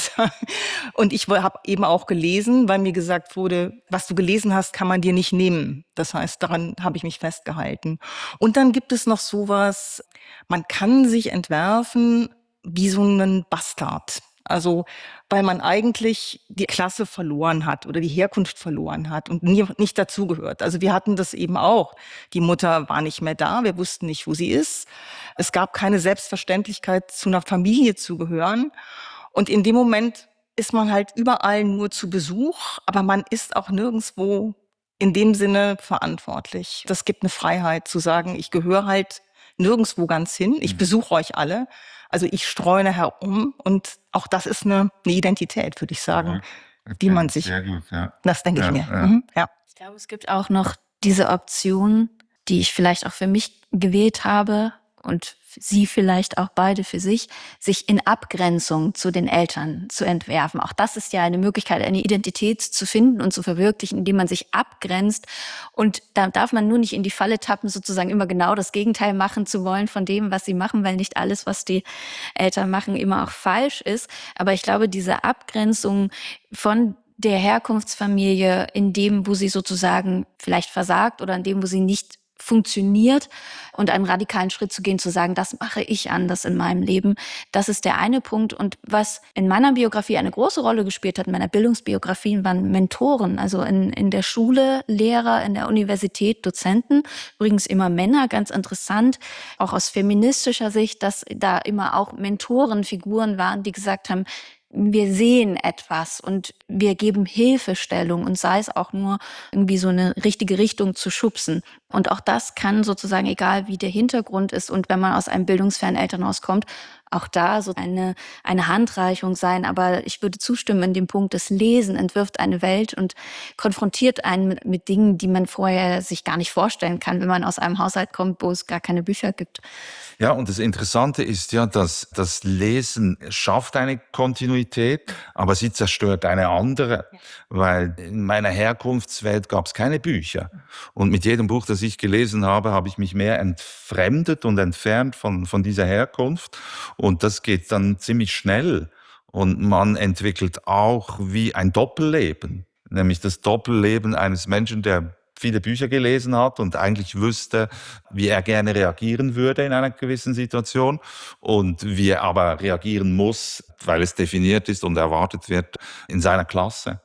Und ich habe eben auch gelesen, weil mir gesagt wurde, was du gelesen hast, kann man dir nicht nehmen. Das heißt, daran habe ich mich festgehalten. Und dann gibt es noch sowas, man kann sich entwerfen wie so einen Bastard. Also, weil man eigentlich die Klasse verloren hat oder die Herkunft verloren hat und nie, nicht dazugehört. Also wir hatten das eben auch. Die Mutter war nicht mehr da, wir wussten nicht, wo sie ist. Es gab keine Selbstverständlichkeit, zu einer Familie zu gehören. Und in dem Moment ist man halt überall nur zu Besuch, aber man ist auch nirgendwo in dem Sinne verantwortlich. Das gibt eine Freiheit zu sagen, ich gehöre halt nirgendwo ganz hin. Ich besuche euch alle. Also ich streune herum und auch das ist eine, eine Identität, würde ich sagen, Ja, die man sich, sehr gut, ja. das denke Ja, ich mir. ja. Mhm, ja. Ich glaube, es gibt auch noch diese Option, die ich vielleicht auch für mich gewählt habe und Sie vielleicht auch beide für sich, sich in Abgrenzung zu den Eltern zu entwerfen. Auch das ist ja eine Möglichkeit, eine Identität zu finden und zu verwirklichen, indem man sich abgrenzt. Und da darf man nur nicht in die Falle tappen, sozusagen immer genau das Gegenteil machen zu wollen von dem, was sie machen, weil nicht alles, was die Eltern machen, immer auch falsch ist. Aber ich glaube, diese Abgrenzung von der Herkunftsfamilie in dem, wo sie sozusagen vielleicht versagt oder in dem, wo sie nicht funktioniert und einen radikalen Schritt zu gehen, zu sagen, das mache ich anders in meinem Leben. Das ist der eine Punkt. Und was in meiner Biografie eine große Rolle gespielt hat, in meiner Bildungsbiografie, waren Mentoren. Also in, in der Schule Lehrer, in der Universität Dozenten. Übrigens immer Männer, ganz interessant. Auch aus feministischer Sicht, dass da immer auch Mentorenfiguren waren, die gesagt haben, wir sehen etwas und wir geben Hilfestellung und sei es auch nur irgendwie so eine richtige Richtung zu schubsen. Und auch das kann sozusagen, egal wie der Hintergrund ist und wenn man aus einem bildungsfernen Elternhaus kommt, auch da so eine, eine Handreichung sein. Aber ich würde zustimmen in dem Punkt, das Lesen entwirft eine Welt und konfrontiert einen mit, mit Dingen, die man vorher sich gar nicht vorstellen kann, wenn man aus einem Haushalt kommt, wo es gar keine Bücher gibt. Ja, und das Interessante ist ja, dass das Lesen schafft eine Kontinuität, aber sie zerstört eine andere, ja. Weil in meiner Herkunftswelt gab es keine Bücher. Und mit jedem Buch, das ich gelesen habe, habe ich mich mehr entfremdet und entfernt von, von dieser Herkunft. Und das geht dann ziemlich schnell. Und man entwickelt auch wie ein Doppelleben, nämlich das Doppelleben eines Menschen, der viele Bücher gelesen hat und eigentlich wüsste, wie er gerne reagieren würde in einer gewissen Situation und wie er aber reagieren muss, weil es definiert ist und erwartet wird in seiner Klasse.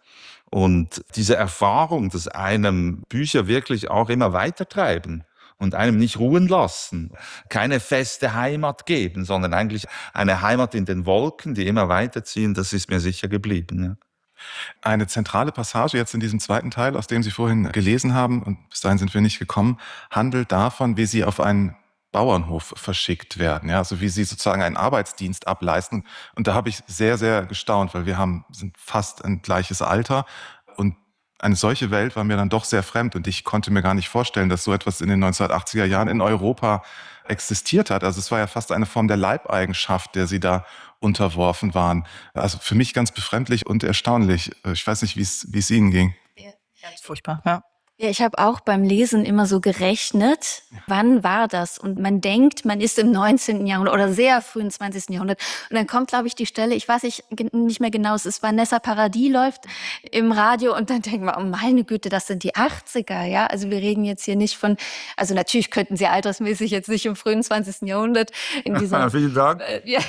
Und diese Erfahrung, dass einem Bücher wirklich auch immer weitertreiben und einem nicht ruhen lassen, keine feste Heimat geben, sondern eigentlich eine Heimat in den Wolken, die immer weiterziehen, das ist mir sicher geblieben. Ja. Eine zentrale Passage jetzt in diesem zweiten Teil, aus dem Sie vorhin gelesen haben, und bis dahin sind wir nicht gekommen, handelt davon, wie Sie auf einen Bauernhof verschickt werden, ja, also wie Sie sozusagen einen Arbeitsdienst ableisten. Und da habe ich sehr, sehr gestaunt, weil wir haben, sind fast ein gleiches Alter und eine solche Welt war mir dann doch sehr fremd und ich konnte mir gar nicht vorstellen, dass so etwas in den neunzehnhundertachtziger Jahren in Europa existiert hat. Also es war ja fast eine Form der Leibeigenschaft, der sie da unterworfen waren. Also für mich ganz befremdlich und erstaunlich. Ich weiß nicht, wie es wie es Ihnen ging. Ganz furchtbar, ja. Ja, ich habe auch beim Lesen immer so gerechnet, wann war das? Und man denkt, man ist im neunzehnten Jahrhundert oder sehr frühen zwanzigsten Jahrhundert. Und dann kommt, glaube ich, die Stelle, ich weiß nicht, nicht mehr genau, es ist Vanessa Paradis läuft im Radio und dann denkt man, oh meine Güte, das sind die achtziger, ja? Also wir reden jetzt hier nicht von, also natürlich könnten sie altersmäßig jetzt nicht im frühen zwanzigsten Jahrhundert in dieser... Vielen Dank. Äh, ja.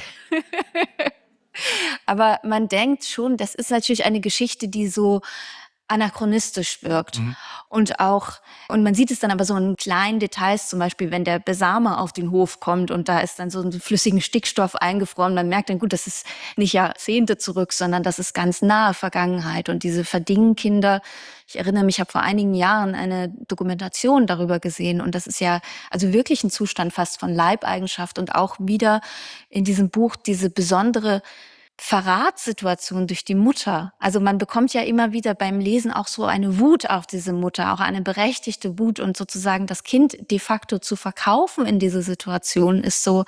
Aber man denkt schon, das ist natürlich eine Geschichte, die so anachronistisch wirkt. Mhm. Und auch, und man sieht es dann aber so in kleinen Details, zum Beispiel, wenn der Besamer auf den Hof kommt und da ist dann so ein flüssigen Stickstoff eingefroren, man merkt dann, gut, das ist nicht Jahrzehnte zurück, sondern das ist ganz nahe Vergangenheit. Und diese Verdingkinder, ich erinnere mich, ich habe vor einigen Jahren eine Dokumentation darüber gesehen und das ist ja also wirklich ein Zustand fast von Leibeigenschaft und auch wieder in diesem Buch diese besondere Verratssituation durch die Mutter. Also man bekommt ja immer wieder beim Lesen auch so eine Wut auf diese Mutter, auch eine berechtigte Wut und sozusagen das Kind de facto zu verkaufen in diese Situation ist so,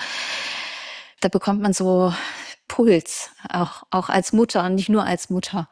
da bekommt man so Puls, auch, auch als Mutter und nicht nur als Mutter.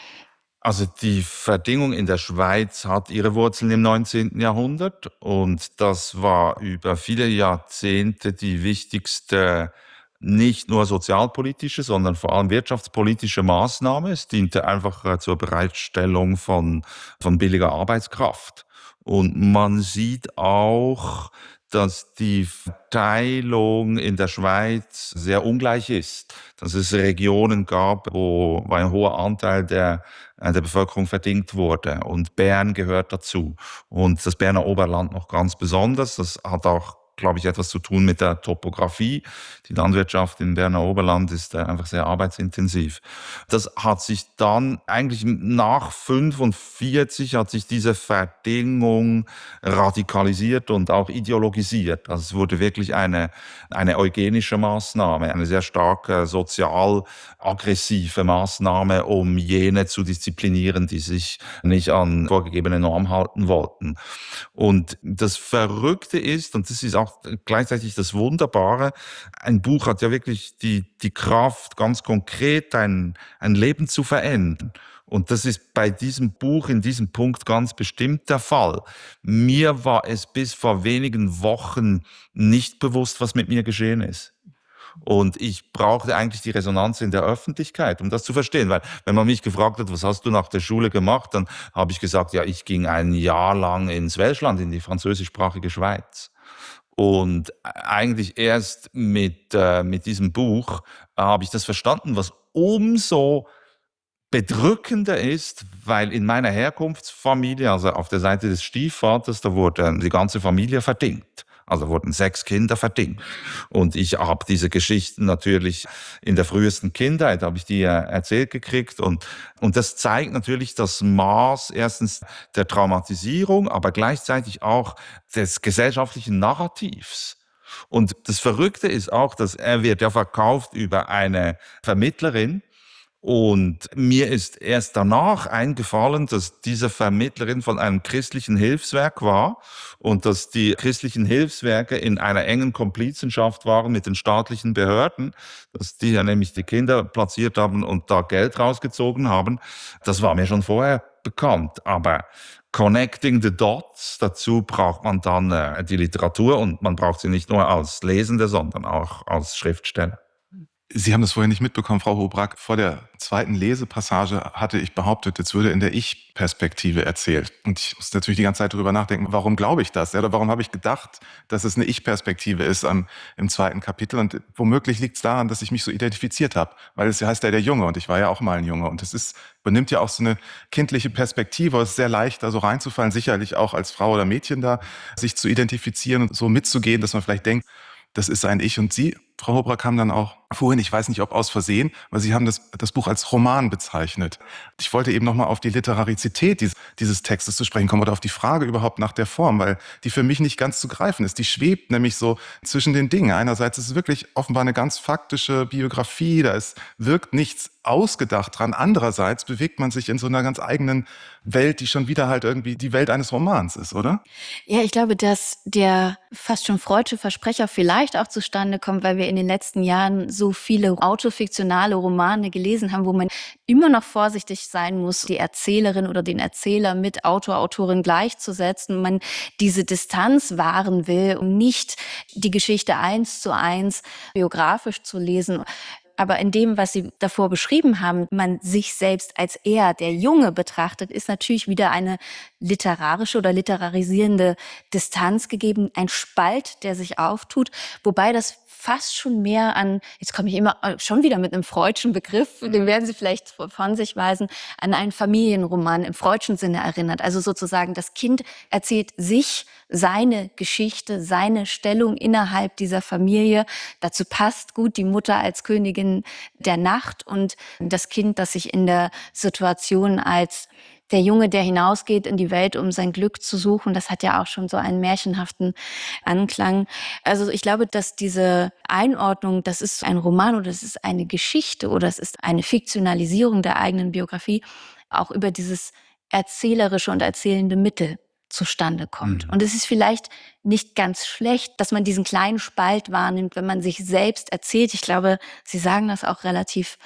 Also die Verdingung in der Schweiz hat ihre Wurzeln im neunzehnten Jahrhundert und das war über viele Jahrzehnte die wichtigste nicht nur sozialpolitische, sondern vor allem wirtschaftspolitische Maßnahme. Es diente einfach äh, zur Bereitstellung von, von billiger Arbeitskraft. Und man sieht auch, dass die Verteilung in der Schweiz sehr ungleich ist. Dass es Regionen gab, wo ein hoher Anteil der, der Bevölkerung verdingt wurde. Und Bern gehört dazu. Und das Berner Oberland noch ganz besonders. Das hat auch, glaube ich, etwas zu tun mit der Topografie. Die Landwirtschaft im Berner Oberland ist einfach sehr arbeitsintensiv. Das hat sich dann eigentlich nach fünfundvierzig hat sich diese Verdingung radikalisiert und auch ideologisiert. Also es wurde wirklich eine, eine eugenische Maßnahme, eine sehr starke sozial aggressive Maßnahme, um jene zu disziplinieren, die sich nicht an vorgegebene Normen halten wollten. Und das Verrückte ist, und das ist auch gleichzeitig das Wunderbare, ein Buch hat ja wirklich die, die Kraft, ganz konkret ein, ein Leben zu verändern. Und das ist bei diesem Buch in diesem Punkt ganz bestimmt der Fall. Mir war es bis vor wenigen Wochen nicht bewusst, was mit mir geschehen ist. Und ich brauchte eigentlich die Resonanz in der Öffentlichkeit, um das zu verstehen. Weil wenn man mich gefragt hat, was hast du nach der Schule gemacht, dann habe ich gesagt, ja, ich ging ein Jahr lang ins Welschland, in die französischsprachige Schweiz. Und eigentlich erst mit, äh, mit diesem Buch äh, habe ich das verstanden, was umso bedrückender ist, weil in meiner Herkunftsfamilie, also auf der Seite des Stiefvaters, da wurde die ganze Familie verdingt. Also wurden sechs Kinder verdingt. Und ich habe diese Geschichten natürlich in der frühesten Kindheit, habe ich die erzählt gekriegt. Und, und das zeigt natürlich das Maß erstens der Traumatisierung, aber gleichzeitig auch des gesellschaftlichen Narrativs. Und das Verrückte ist auch, dass er wird ja verkauft über eine Vermittlerin. Und mir ist erst danach eingefallen, dass diese Vermittlerin von einem christlichen Hilfswerk war und dass die christlichen Hilfswerke in einer engen Komplizenschaft waren mit den staatlichen Behörden, dass die ja nämlich die Kinder platziert haben und da Geld rausgezogen haben. Das war mir schon vorher bekannt, aber Connecting the Dots, dazu braucht man dann äh, die Literatur und man braucht sie nicht nur als Lesende, sondern auch als Schriftsteller. Sie haben das vorher nicht mitbekommen, Frau Houbraken. Vor der zweiten Lesepassage hatte ich behauptet, jetzt würde in der Ich-Perspektive erzählt. Und ich muss natürlich die ganze Zeit darüber nachdenken, warum glaube ich das? Oder warum habe ich gedacht, dass es eine Ich-Perspektive ist am, im zweiten Kapitel? Und womöglich liegt es daran, dass ich mich so identifiziert habe. Weil es heißt ja der Junge und ich war ja auch mal ein Junge. Und es ist, übernimmt ja auch so eine kindliche Perspektive. Es ist sehr leicht, da so reinzufallen, sicherlich auch als Frau oder Mädchen da, sich zu identifizieren und so mitzugehen, dass man vielleicht denkt, das ist ein Ich. Und Sie Frau Hobra kam dann auch vorhin, ich weiß nicht, ob aus Versehen, weil Sie haben das, das Buch als Roman bezeichnet. Ich wollte eben nochmal auf die Literarizität dieses, dieses Textes zu sprechen kommen oder auf die Frage überhaupt nach der Form, weil die für mich nicht ganz zu greifen ist. Die schwebt nämlich so zwischen den Dingen. Einerseits ist es wirklich offenbar eine ganz faktische Biografie, da ist, wirkt nichts ausgedacht dran. Andererseits bewegt man sich in so einer ganz eigenen Welt, die schon wieder halt irgendwie die Welt eines Romans ist, oder? Ja, ich glaube, dass der fast schon freudsche Versprecher vielleicht auch zustande kommt, weil wir in den letzten Jahren so viele autofiktionale Romane gelesen haben, wo man immer noch vorsichtig sein muss, die Erzählerin oder den Erzähler mit Autor, Autorin gleichzusetzen. Man diese Distanz wahren will, um nicht die Geschichte eins zu eins biografisch zu lesen. Aber in dem, was Sie davor beschrieben haben, man sich selbst als er, der Junge, betrachtet, ist natürlich wieder eine literarische oder literarisierende Distanz gegeben, ein Spalt, der sich auftut, wobei das fast schon mehr an, jetzt komme ich immer schon wieder mit einem freudschen Begriff, den werden Sie vielleicht von sich weisen, an einen Familienroman im freudschen Sinne erinnert. Also sozusagen das Kind erzählt sich seine Geschichte, seine Stellung innerhalb dieser Familie. Dazu passt gut die Mutter als Königin der Nacht und das Kind, das sich in der Situation als der Junge, der hinausgeht in die Welt, um sein Glück zu suchen, das hat ja auch schon so einen märchenhaften Anklang. Also ich glaube, dass diese Einordnung, das ist ein Roman oder das ist eine Geschichte oder es ist eine Fiktionalisierung der eigenen Biografie, auch über dieses erzählerische und erzählende Mittel zustande kommt. Mhm. Und es ist vielleicht nicht ganz schlecht, dass man diesen kleinen Spalt wahrnimmt, wenn man sich selbst erzählt. Ich glaube, Sie sagen das auch relativ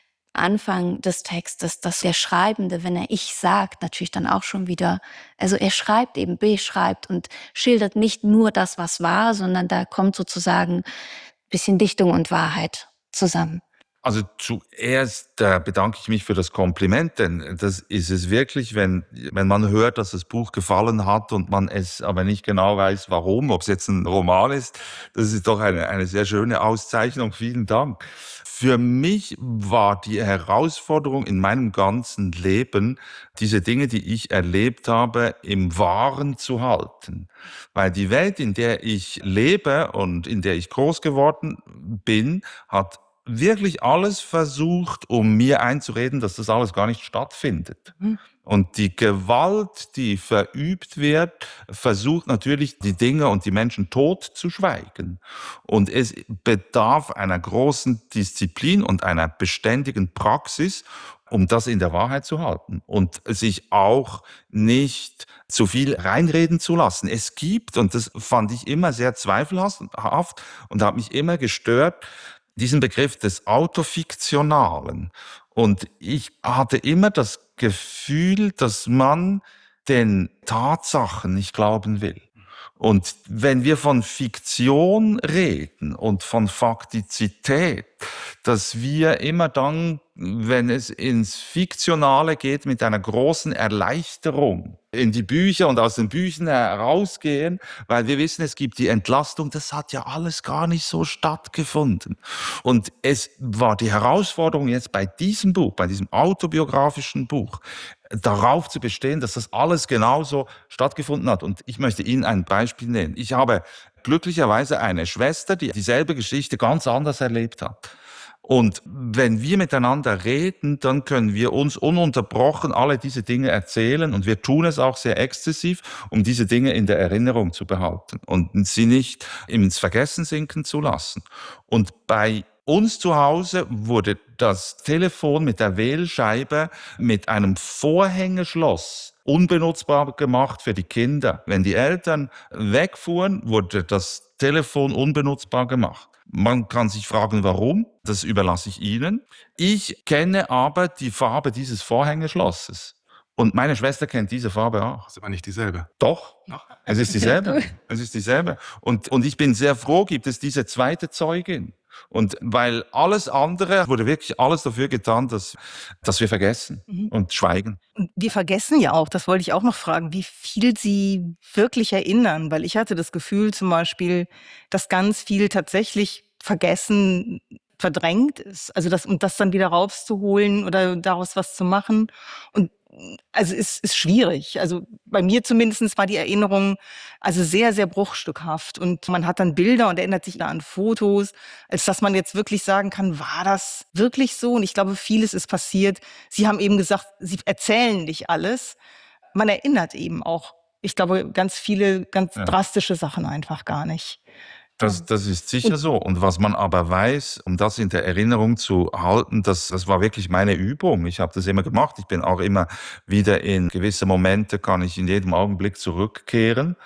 Anfang des Textes, dass der Schreibende, wenn er ich sagt, natürlich dann auch schon wieder, also er schreibt eben, beschreibt und schildert nicht nur das, was war, sondern da kommt sozusagen ein bisschen Dichtung und Wahrheit zusammen. Also zuerst äh, bedanke ich mich für das Kompliment, denn das ist es wirklich, wenn, wenn man hört, dass das Buch gefallen hat und man es aber nicht genau weiß, warum, ob es jetzt ein Roman ist. Das ist doch eine, eine sehr schöne Auszeichnung. Vielen Dank. Für mich war die Herausforderung in meinem ganzen Leben, diese Dinge, die ich erlebt habe, im Wahren zu halten. Weil die Welt, in der ich lebe und in der ich groß geworden bin, hat wirklich alles versucht, um mir einzureden, dass das alles gar nicht stattfindet. Mhm. Und die Gewalt, die verübt wird, versucht natürlich, die Dinge und die Menschen tot zu schweigen. Und es bedarf einer großen Disziplin und einer beständigen Praxis, um das in der Wahrheit zu halten und sich auch nicht zu viel reinreden zu lassen. Es gibt, und das fand ich immer sehr zweifelhaft und hat mich immer gestört, diesen Begriff des Autofiktionalen. Und ich hatte immer das Gefühl, dass man den Tatsachen nicht glauben will. Und wenn wir von Fiktion reden und von Faktizität, dass wir immer dann, wenn es ins Fiktionale geht, mit einer großen Erleichterung in die Bücher und aus den Büchern herausgehen, weil wir wissen, es gibt die Entlastung, das hat ja alles gar nicht so stattgefunden. Und es war die Herausforderung jetzt bei diesem Buch, bei diesem autobiografischen Buch, darauf zu bestehen, dass das alles genauso stattgefunden hat. Und ich möchte Ihnen ein Beispiel nennen. Ich habe glücklicherweise eine Schwester, die dieselbe Geschichte ganz anders erlebt hat. Und wenn wir miteinander reden, dann können wir uns ununterbrochen alle diese Dinge erzählen und wir tun es auch sehr exzessiv, um diese Dinge in der Erinnerung zu behalten und sie nicht ins Vergessen sinken zu lassen. Und bei uns zu Hause wurde das Telefon mit der Wählscheibe mit einem Vorhängeschloss unbenutzbar gemacht für die Kinder. Wenn die Eltern wegfuhren, wurde das Telefon unbenutzbar gemacht. Man kann sich fragen, warum. Das überlasse ich Ihnen. Ich kenne aber die Farbe dieses Vorhängeschlosses. Und meine Schwester kennt diese Farbe auch. Das ist aber nicht dieselbe. Doch, es ist dieselbe. Es ist dieselbe. Und, und ich bin sehr froh, gibt es diese zweite Zeugin. Und weil alles andere, wurde wirklich alles dafür getan, dass, dass wir vergessen Mhm. und schweigen. Und wir vergessen ja auch, das wollte ich auch noch fragen, wie viel Sie wirklich erinnern, weil ich hatte das Gefühl zum Beispiel, dass ganz viel tatsächlich vergessen, verdrängt ist. Also das, und das dann wieder rauszuholen oder daraus was zu machen. Und also ist, ist schwierig. Also bei mir zumindest war die Erinnerung also sehr, sehr bruchstückhaft. Und man hat dann Bilder und erinnert sich da an Fotos, als dass man jetzt wirklich sagen kann, war das wirklich so? Und ich glaube, vieles ist passiert. Sie haben eben gesagt, Sie erzählen nicht alles. Man erinnert eben auch, ich glaube, ganz viele, ganz Ja. drastische Sachen einfach gar nicht. Das, das ist sicher Und- so. Und was man aber weiß, um das in der Erinnerung zu halten, das, das war wirklich meine Übung. Ich habe das immer gemacht. Ich bin auch immer wieder in gewisse Momente, kann ich in jedem Augenblick zurückkehren.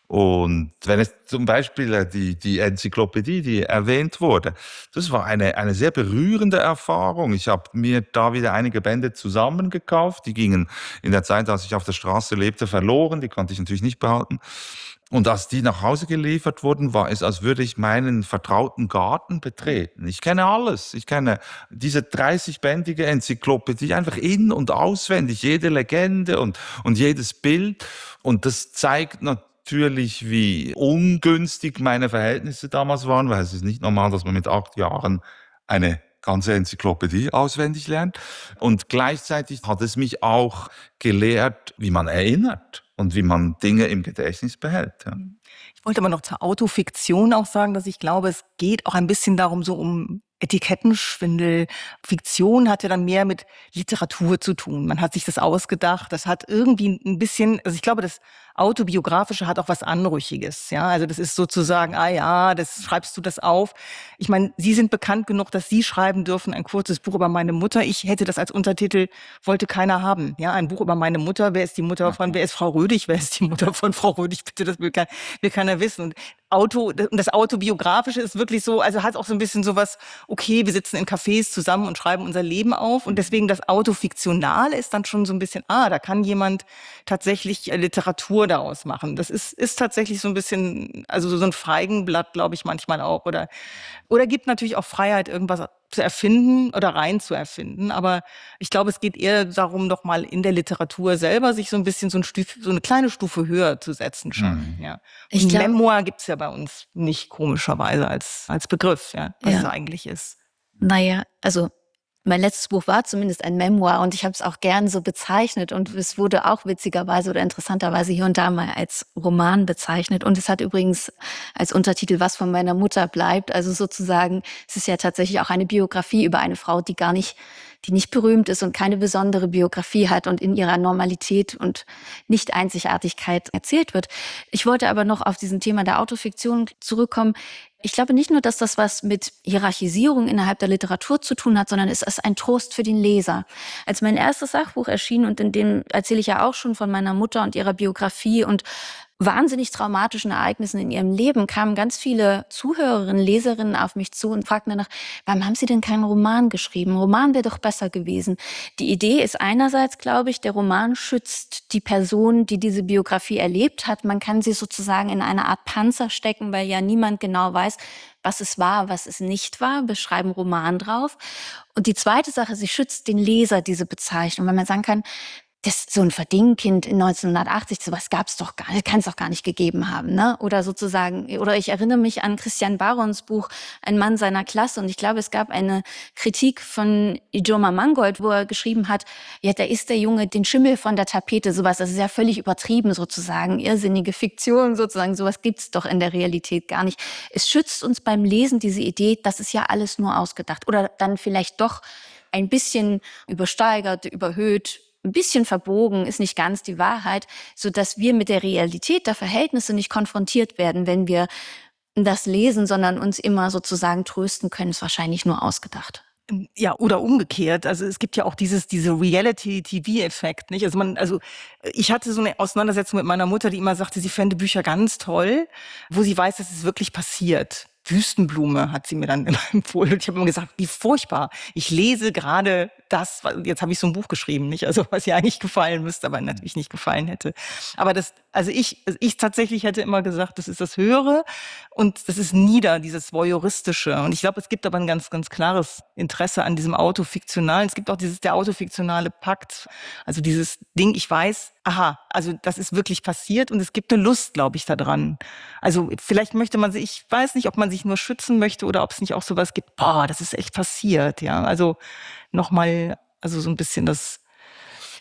Und wenn es zum Beispiel die, die Enzyklopädie, die erwähnt wurde, das war eine, eine sehr berührende Erfahrung. Ich habe mir da wieder einige Bände zusammengekauft. Die gingen in der Zeit, als ich auf der Straße lebte, verloren. Die konnte ich natürlich nicht behalten. Und als die nach Hause geliefert wurden, war es, als würde ich meinen vertrauten Garten betreten. Ich kenne alles. Ich kenne diese dreißig-bändige Enzyklopädie einfach in- und auswendig, jede Legende und, und jedes Bild. Und das zeigt natürlich, wie ungünstig meine Verhältnisse damals waren, weil es ist nicht normal, dass man mit acht Jahren eine ganze Enzyklopädie auswendig lernt. Und gleichzeitig hat es mich auch gelehrt, wie man erinnert und wie man Dinge im Gedächtnis behält. Ja. Ich wollte aber noch zur Autofiktion auch sagen, dass ich glaube, es geht auch ein bisschen darum, so um Etikettenschwindel. Fiktion hat ja dann mehr mit Literatur zu tun. Man hat sich das ausgedacht. Das hat irgendwie ein bisschen, also ich glaube, das Autobiografische hat auch was Anrüchiges. Ja, also das ist sozusagen, ah ja, das schreibst du das auf. Ich meine, Sie sind bekannt genug, dass Sie schreiben dürfen, ein kurzes Buch über meine Mutter. Ich hätte das als Untertitel, wollte keiner haben. Ja, ein Buch über meine Mutter. Wer ist die Mutter von, wer ist Frau Rödig? Wer ist die Mutter von Frau Rödig? Bitte, das will, kein, will keiner wissen. Und Auto, und das Autobiografische ist wirklich so, also hat auch so ein bisschen sowas, okay, wir sitzen in Cafés zusammen und schreiben unser Leben auf. Und deswegen das Autofiktionale ist dann schon so ein bisschen, ah, da kann jemand tatsächlich Literatur daraus machen. Das ist, ist tatsächlich so ein bisschen, also so ein Feigenblatt, glaube ich, manchmal auch. Oder, oder gibt natürlich auch Freiheit, irgendwas zu erfinden oder rein zu erfinden. Aber ich glaube, es geht eher darum, doch mal in der Literatur selber sich so ein bisschen so, ein Stuf, so eine kleine Stufe höher zu setzen schon. Mhm. Ja. Ich Und glaub- Memoir gibt's ja bei uns nicht komischerweise als, als Begriff, ja, was Ja. es eigentlich ist. Naja, also mein letztes Buch war zumindest ein Memoir und ich habe es auch gern so bezeichnet und es wurde auch witzigerweise oder interessanterweise hier und da mal als Roman bezeichnet und es hat übrigens als Untertitel Was von meiner Mutter bleibt, also sozusagen, es ist ja tatsächlich auch eine Biografie über eine Frau, die gar nicht, die nicht berühmt ist und keine besondere Biografie hat und in ihrer Normalität und Nicht-Einzigartigkeit erzählt wird. Ich wollte aber noch auf diesen Thema der Autofiktion zurückkommen. Ich glaube nicht nur, dass das was mit Hierarchisierung innerhalb der Literatur zu tun hat, sondern es ist ein Trost für den Leser. Als mein erstes Sachbuch erschien, und in dem erzähle ich ja auch schon von meiner Mutter und ihrer Biografie und wahnsinnig traumatischen Ereignissen in ihrem Leben, kamen ganz viele Zuhörerinnen, Leserinnen auf mich zu und fragten danach, warum haben Sie denn keinen Roman geschrieben? Ein Roman wäre doch besser gewesen. Die Idee ist einerseits, glaube ich, der Roman schützt die Person, die diese Biografie erlebt hat. Man kann sie sozusagen in eine Art Panzer stecken, weil ja niemand genau weiß, was es war, was es nicht war. Wir schreiben Roman drauf. Und die zweite Sache, sie schützt den Leser, diese Bezeichnung, weil man sagen kann, das so ein Verdingkind in neunzehnhundertachtzig, sowas gab's doch gar nicht, kann es doch gar nicht gegeben haben, ne? Oder sozusagen, oder ich erinnere mich an Christian Barons Buch Ein Mann seiner Klasse und ich glaube, es gab eine Kritik von Ijoma Mangold, wo er geschrieben hat, ja, da ist der Junge den Schimmel von der Tapete, sowas, das ist ja völlig übertrieben sozusagen, irrsinnige Fiktion sozusagen, sowas gibt's doch in der Realität gar nicht. Es schützt uns beim Lesen diese Idee, das ist ja alles nur ausgedacht oder dann vielleicht doch ein bisschen übersteigert, überhöht, ein bisschen verbogen, ist nicht ganz die Wahrheit, so dass wir mit der Realität der Verhältnisse nicht konfrontiert werden, wenn wir das lesen, sondern uns immer sozusagen trösten können, ist wahrscheinlich nur ausgedacht. Ja, oder umgekehrt. Also es gibt ja auch dieses, diese Reality-T V-Effekt, nicht? Also man, also ich hatte so eine Auseinandersetzung mit meiner Mutter, die immer sagte, sie fände Bücher ganz toll, wo sie weiß, dass es wirklich passiert. Wüstenblume hat sie mir dann immer empfohlen. Und ich habe immer gesagt, wie furchtbar. Ich lese gerade das, jetzt habe ich so ein Buch geschrieben, nicht? Also was ihr eigentlich gefallen müsste, aber natürlich nicht gefallen hätte. Aber das, also ich, also ich tatsächlich hätte immer gesagt, das ist das Höhere und das ist nieder, dieses Voyeuristische. Und ich glaube, es gibt aber ein ganz, ganz klares Interesse an diesem Autofiktionalen. Es gibt auch dieses, der autofiktionale Pakt. Also dieses Ding, ich weiß, aha, also das ist wirklich passiert und es gibt eine Lust, glaube ich, daran. Also vielleicht möchte man sich, ich weiß nicht, ob man sich nur schützen möchte oder ob es nicht auch sowas gibt, boah, das ist echt passiert, ja. Also nochmal, also so ein bisschen das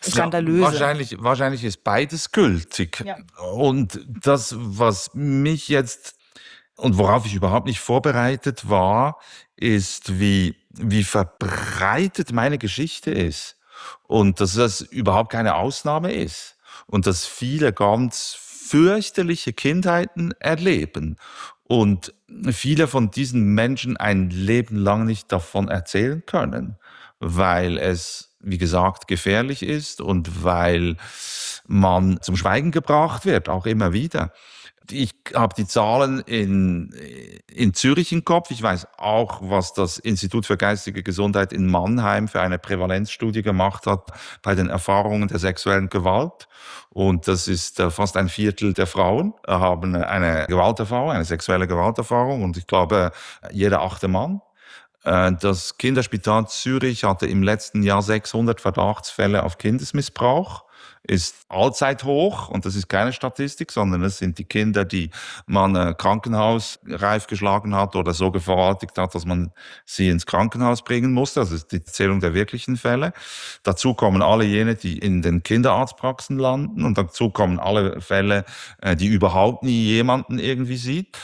skandalöse. Ja, wahrscheinlich, wahrscheinlich ist beides gültig. Ja. Und das, was mich jetzt und worauf ich überhaupt nicht vorbereitet war, ist, wie, wie verbreitet meine Geschichte ist. Und dass das überhaupt keine Ausnahme ist. Und dass viele ganz fürchterliche Kindheiten erleben. Und viele von diesen Menschen ein Leben lang nicht davon erzählen können, weil es, wie gesagt, gefährlich ist und weil man zum Schweigen gebracht wird, auch immer wieder. Ich habe die Zahlen in, in Zürich im Kopf. Ich weiß auch, was das Institut für geistige Gesundheit in Mannheim für eine Prävalenzstudie gemacht hat bei den Erfahrungen der sexuellen Gewalt. Und das ist äh, fast ein Viertel der Frauen haben eine Gewalterfahrung, eine sexuelle Gewalterfahrung. Und ich glaube, jeder achte Mann. Das Kinderspital Zürich hatte im letzten Jahr sechshundert Verdachtsfälle auf Kindesmissbrauch. Ist allzeit hoch und das ist keine Statistik, sondern es sind die Kinder, die man äh, krankenhausreif geschlagen hat oder so vergewaltigt hat, dass man sie ins Krankenhaus bringen musste. Das ist die Zählung der wirklichen Fälle. Dazu kommen alle jene, die in den Kinderarztpraxen landen und dazu kommen alle Fälle, äh, die überhaupt nie jemanden irgendwie sieht.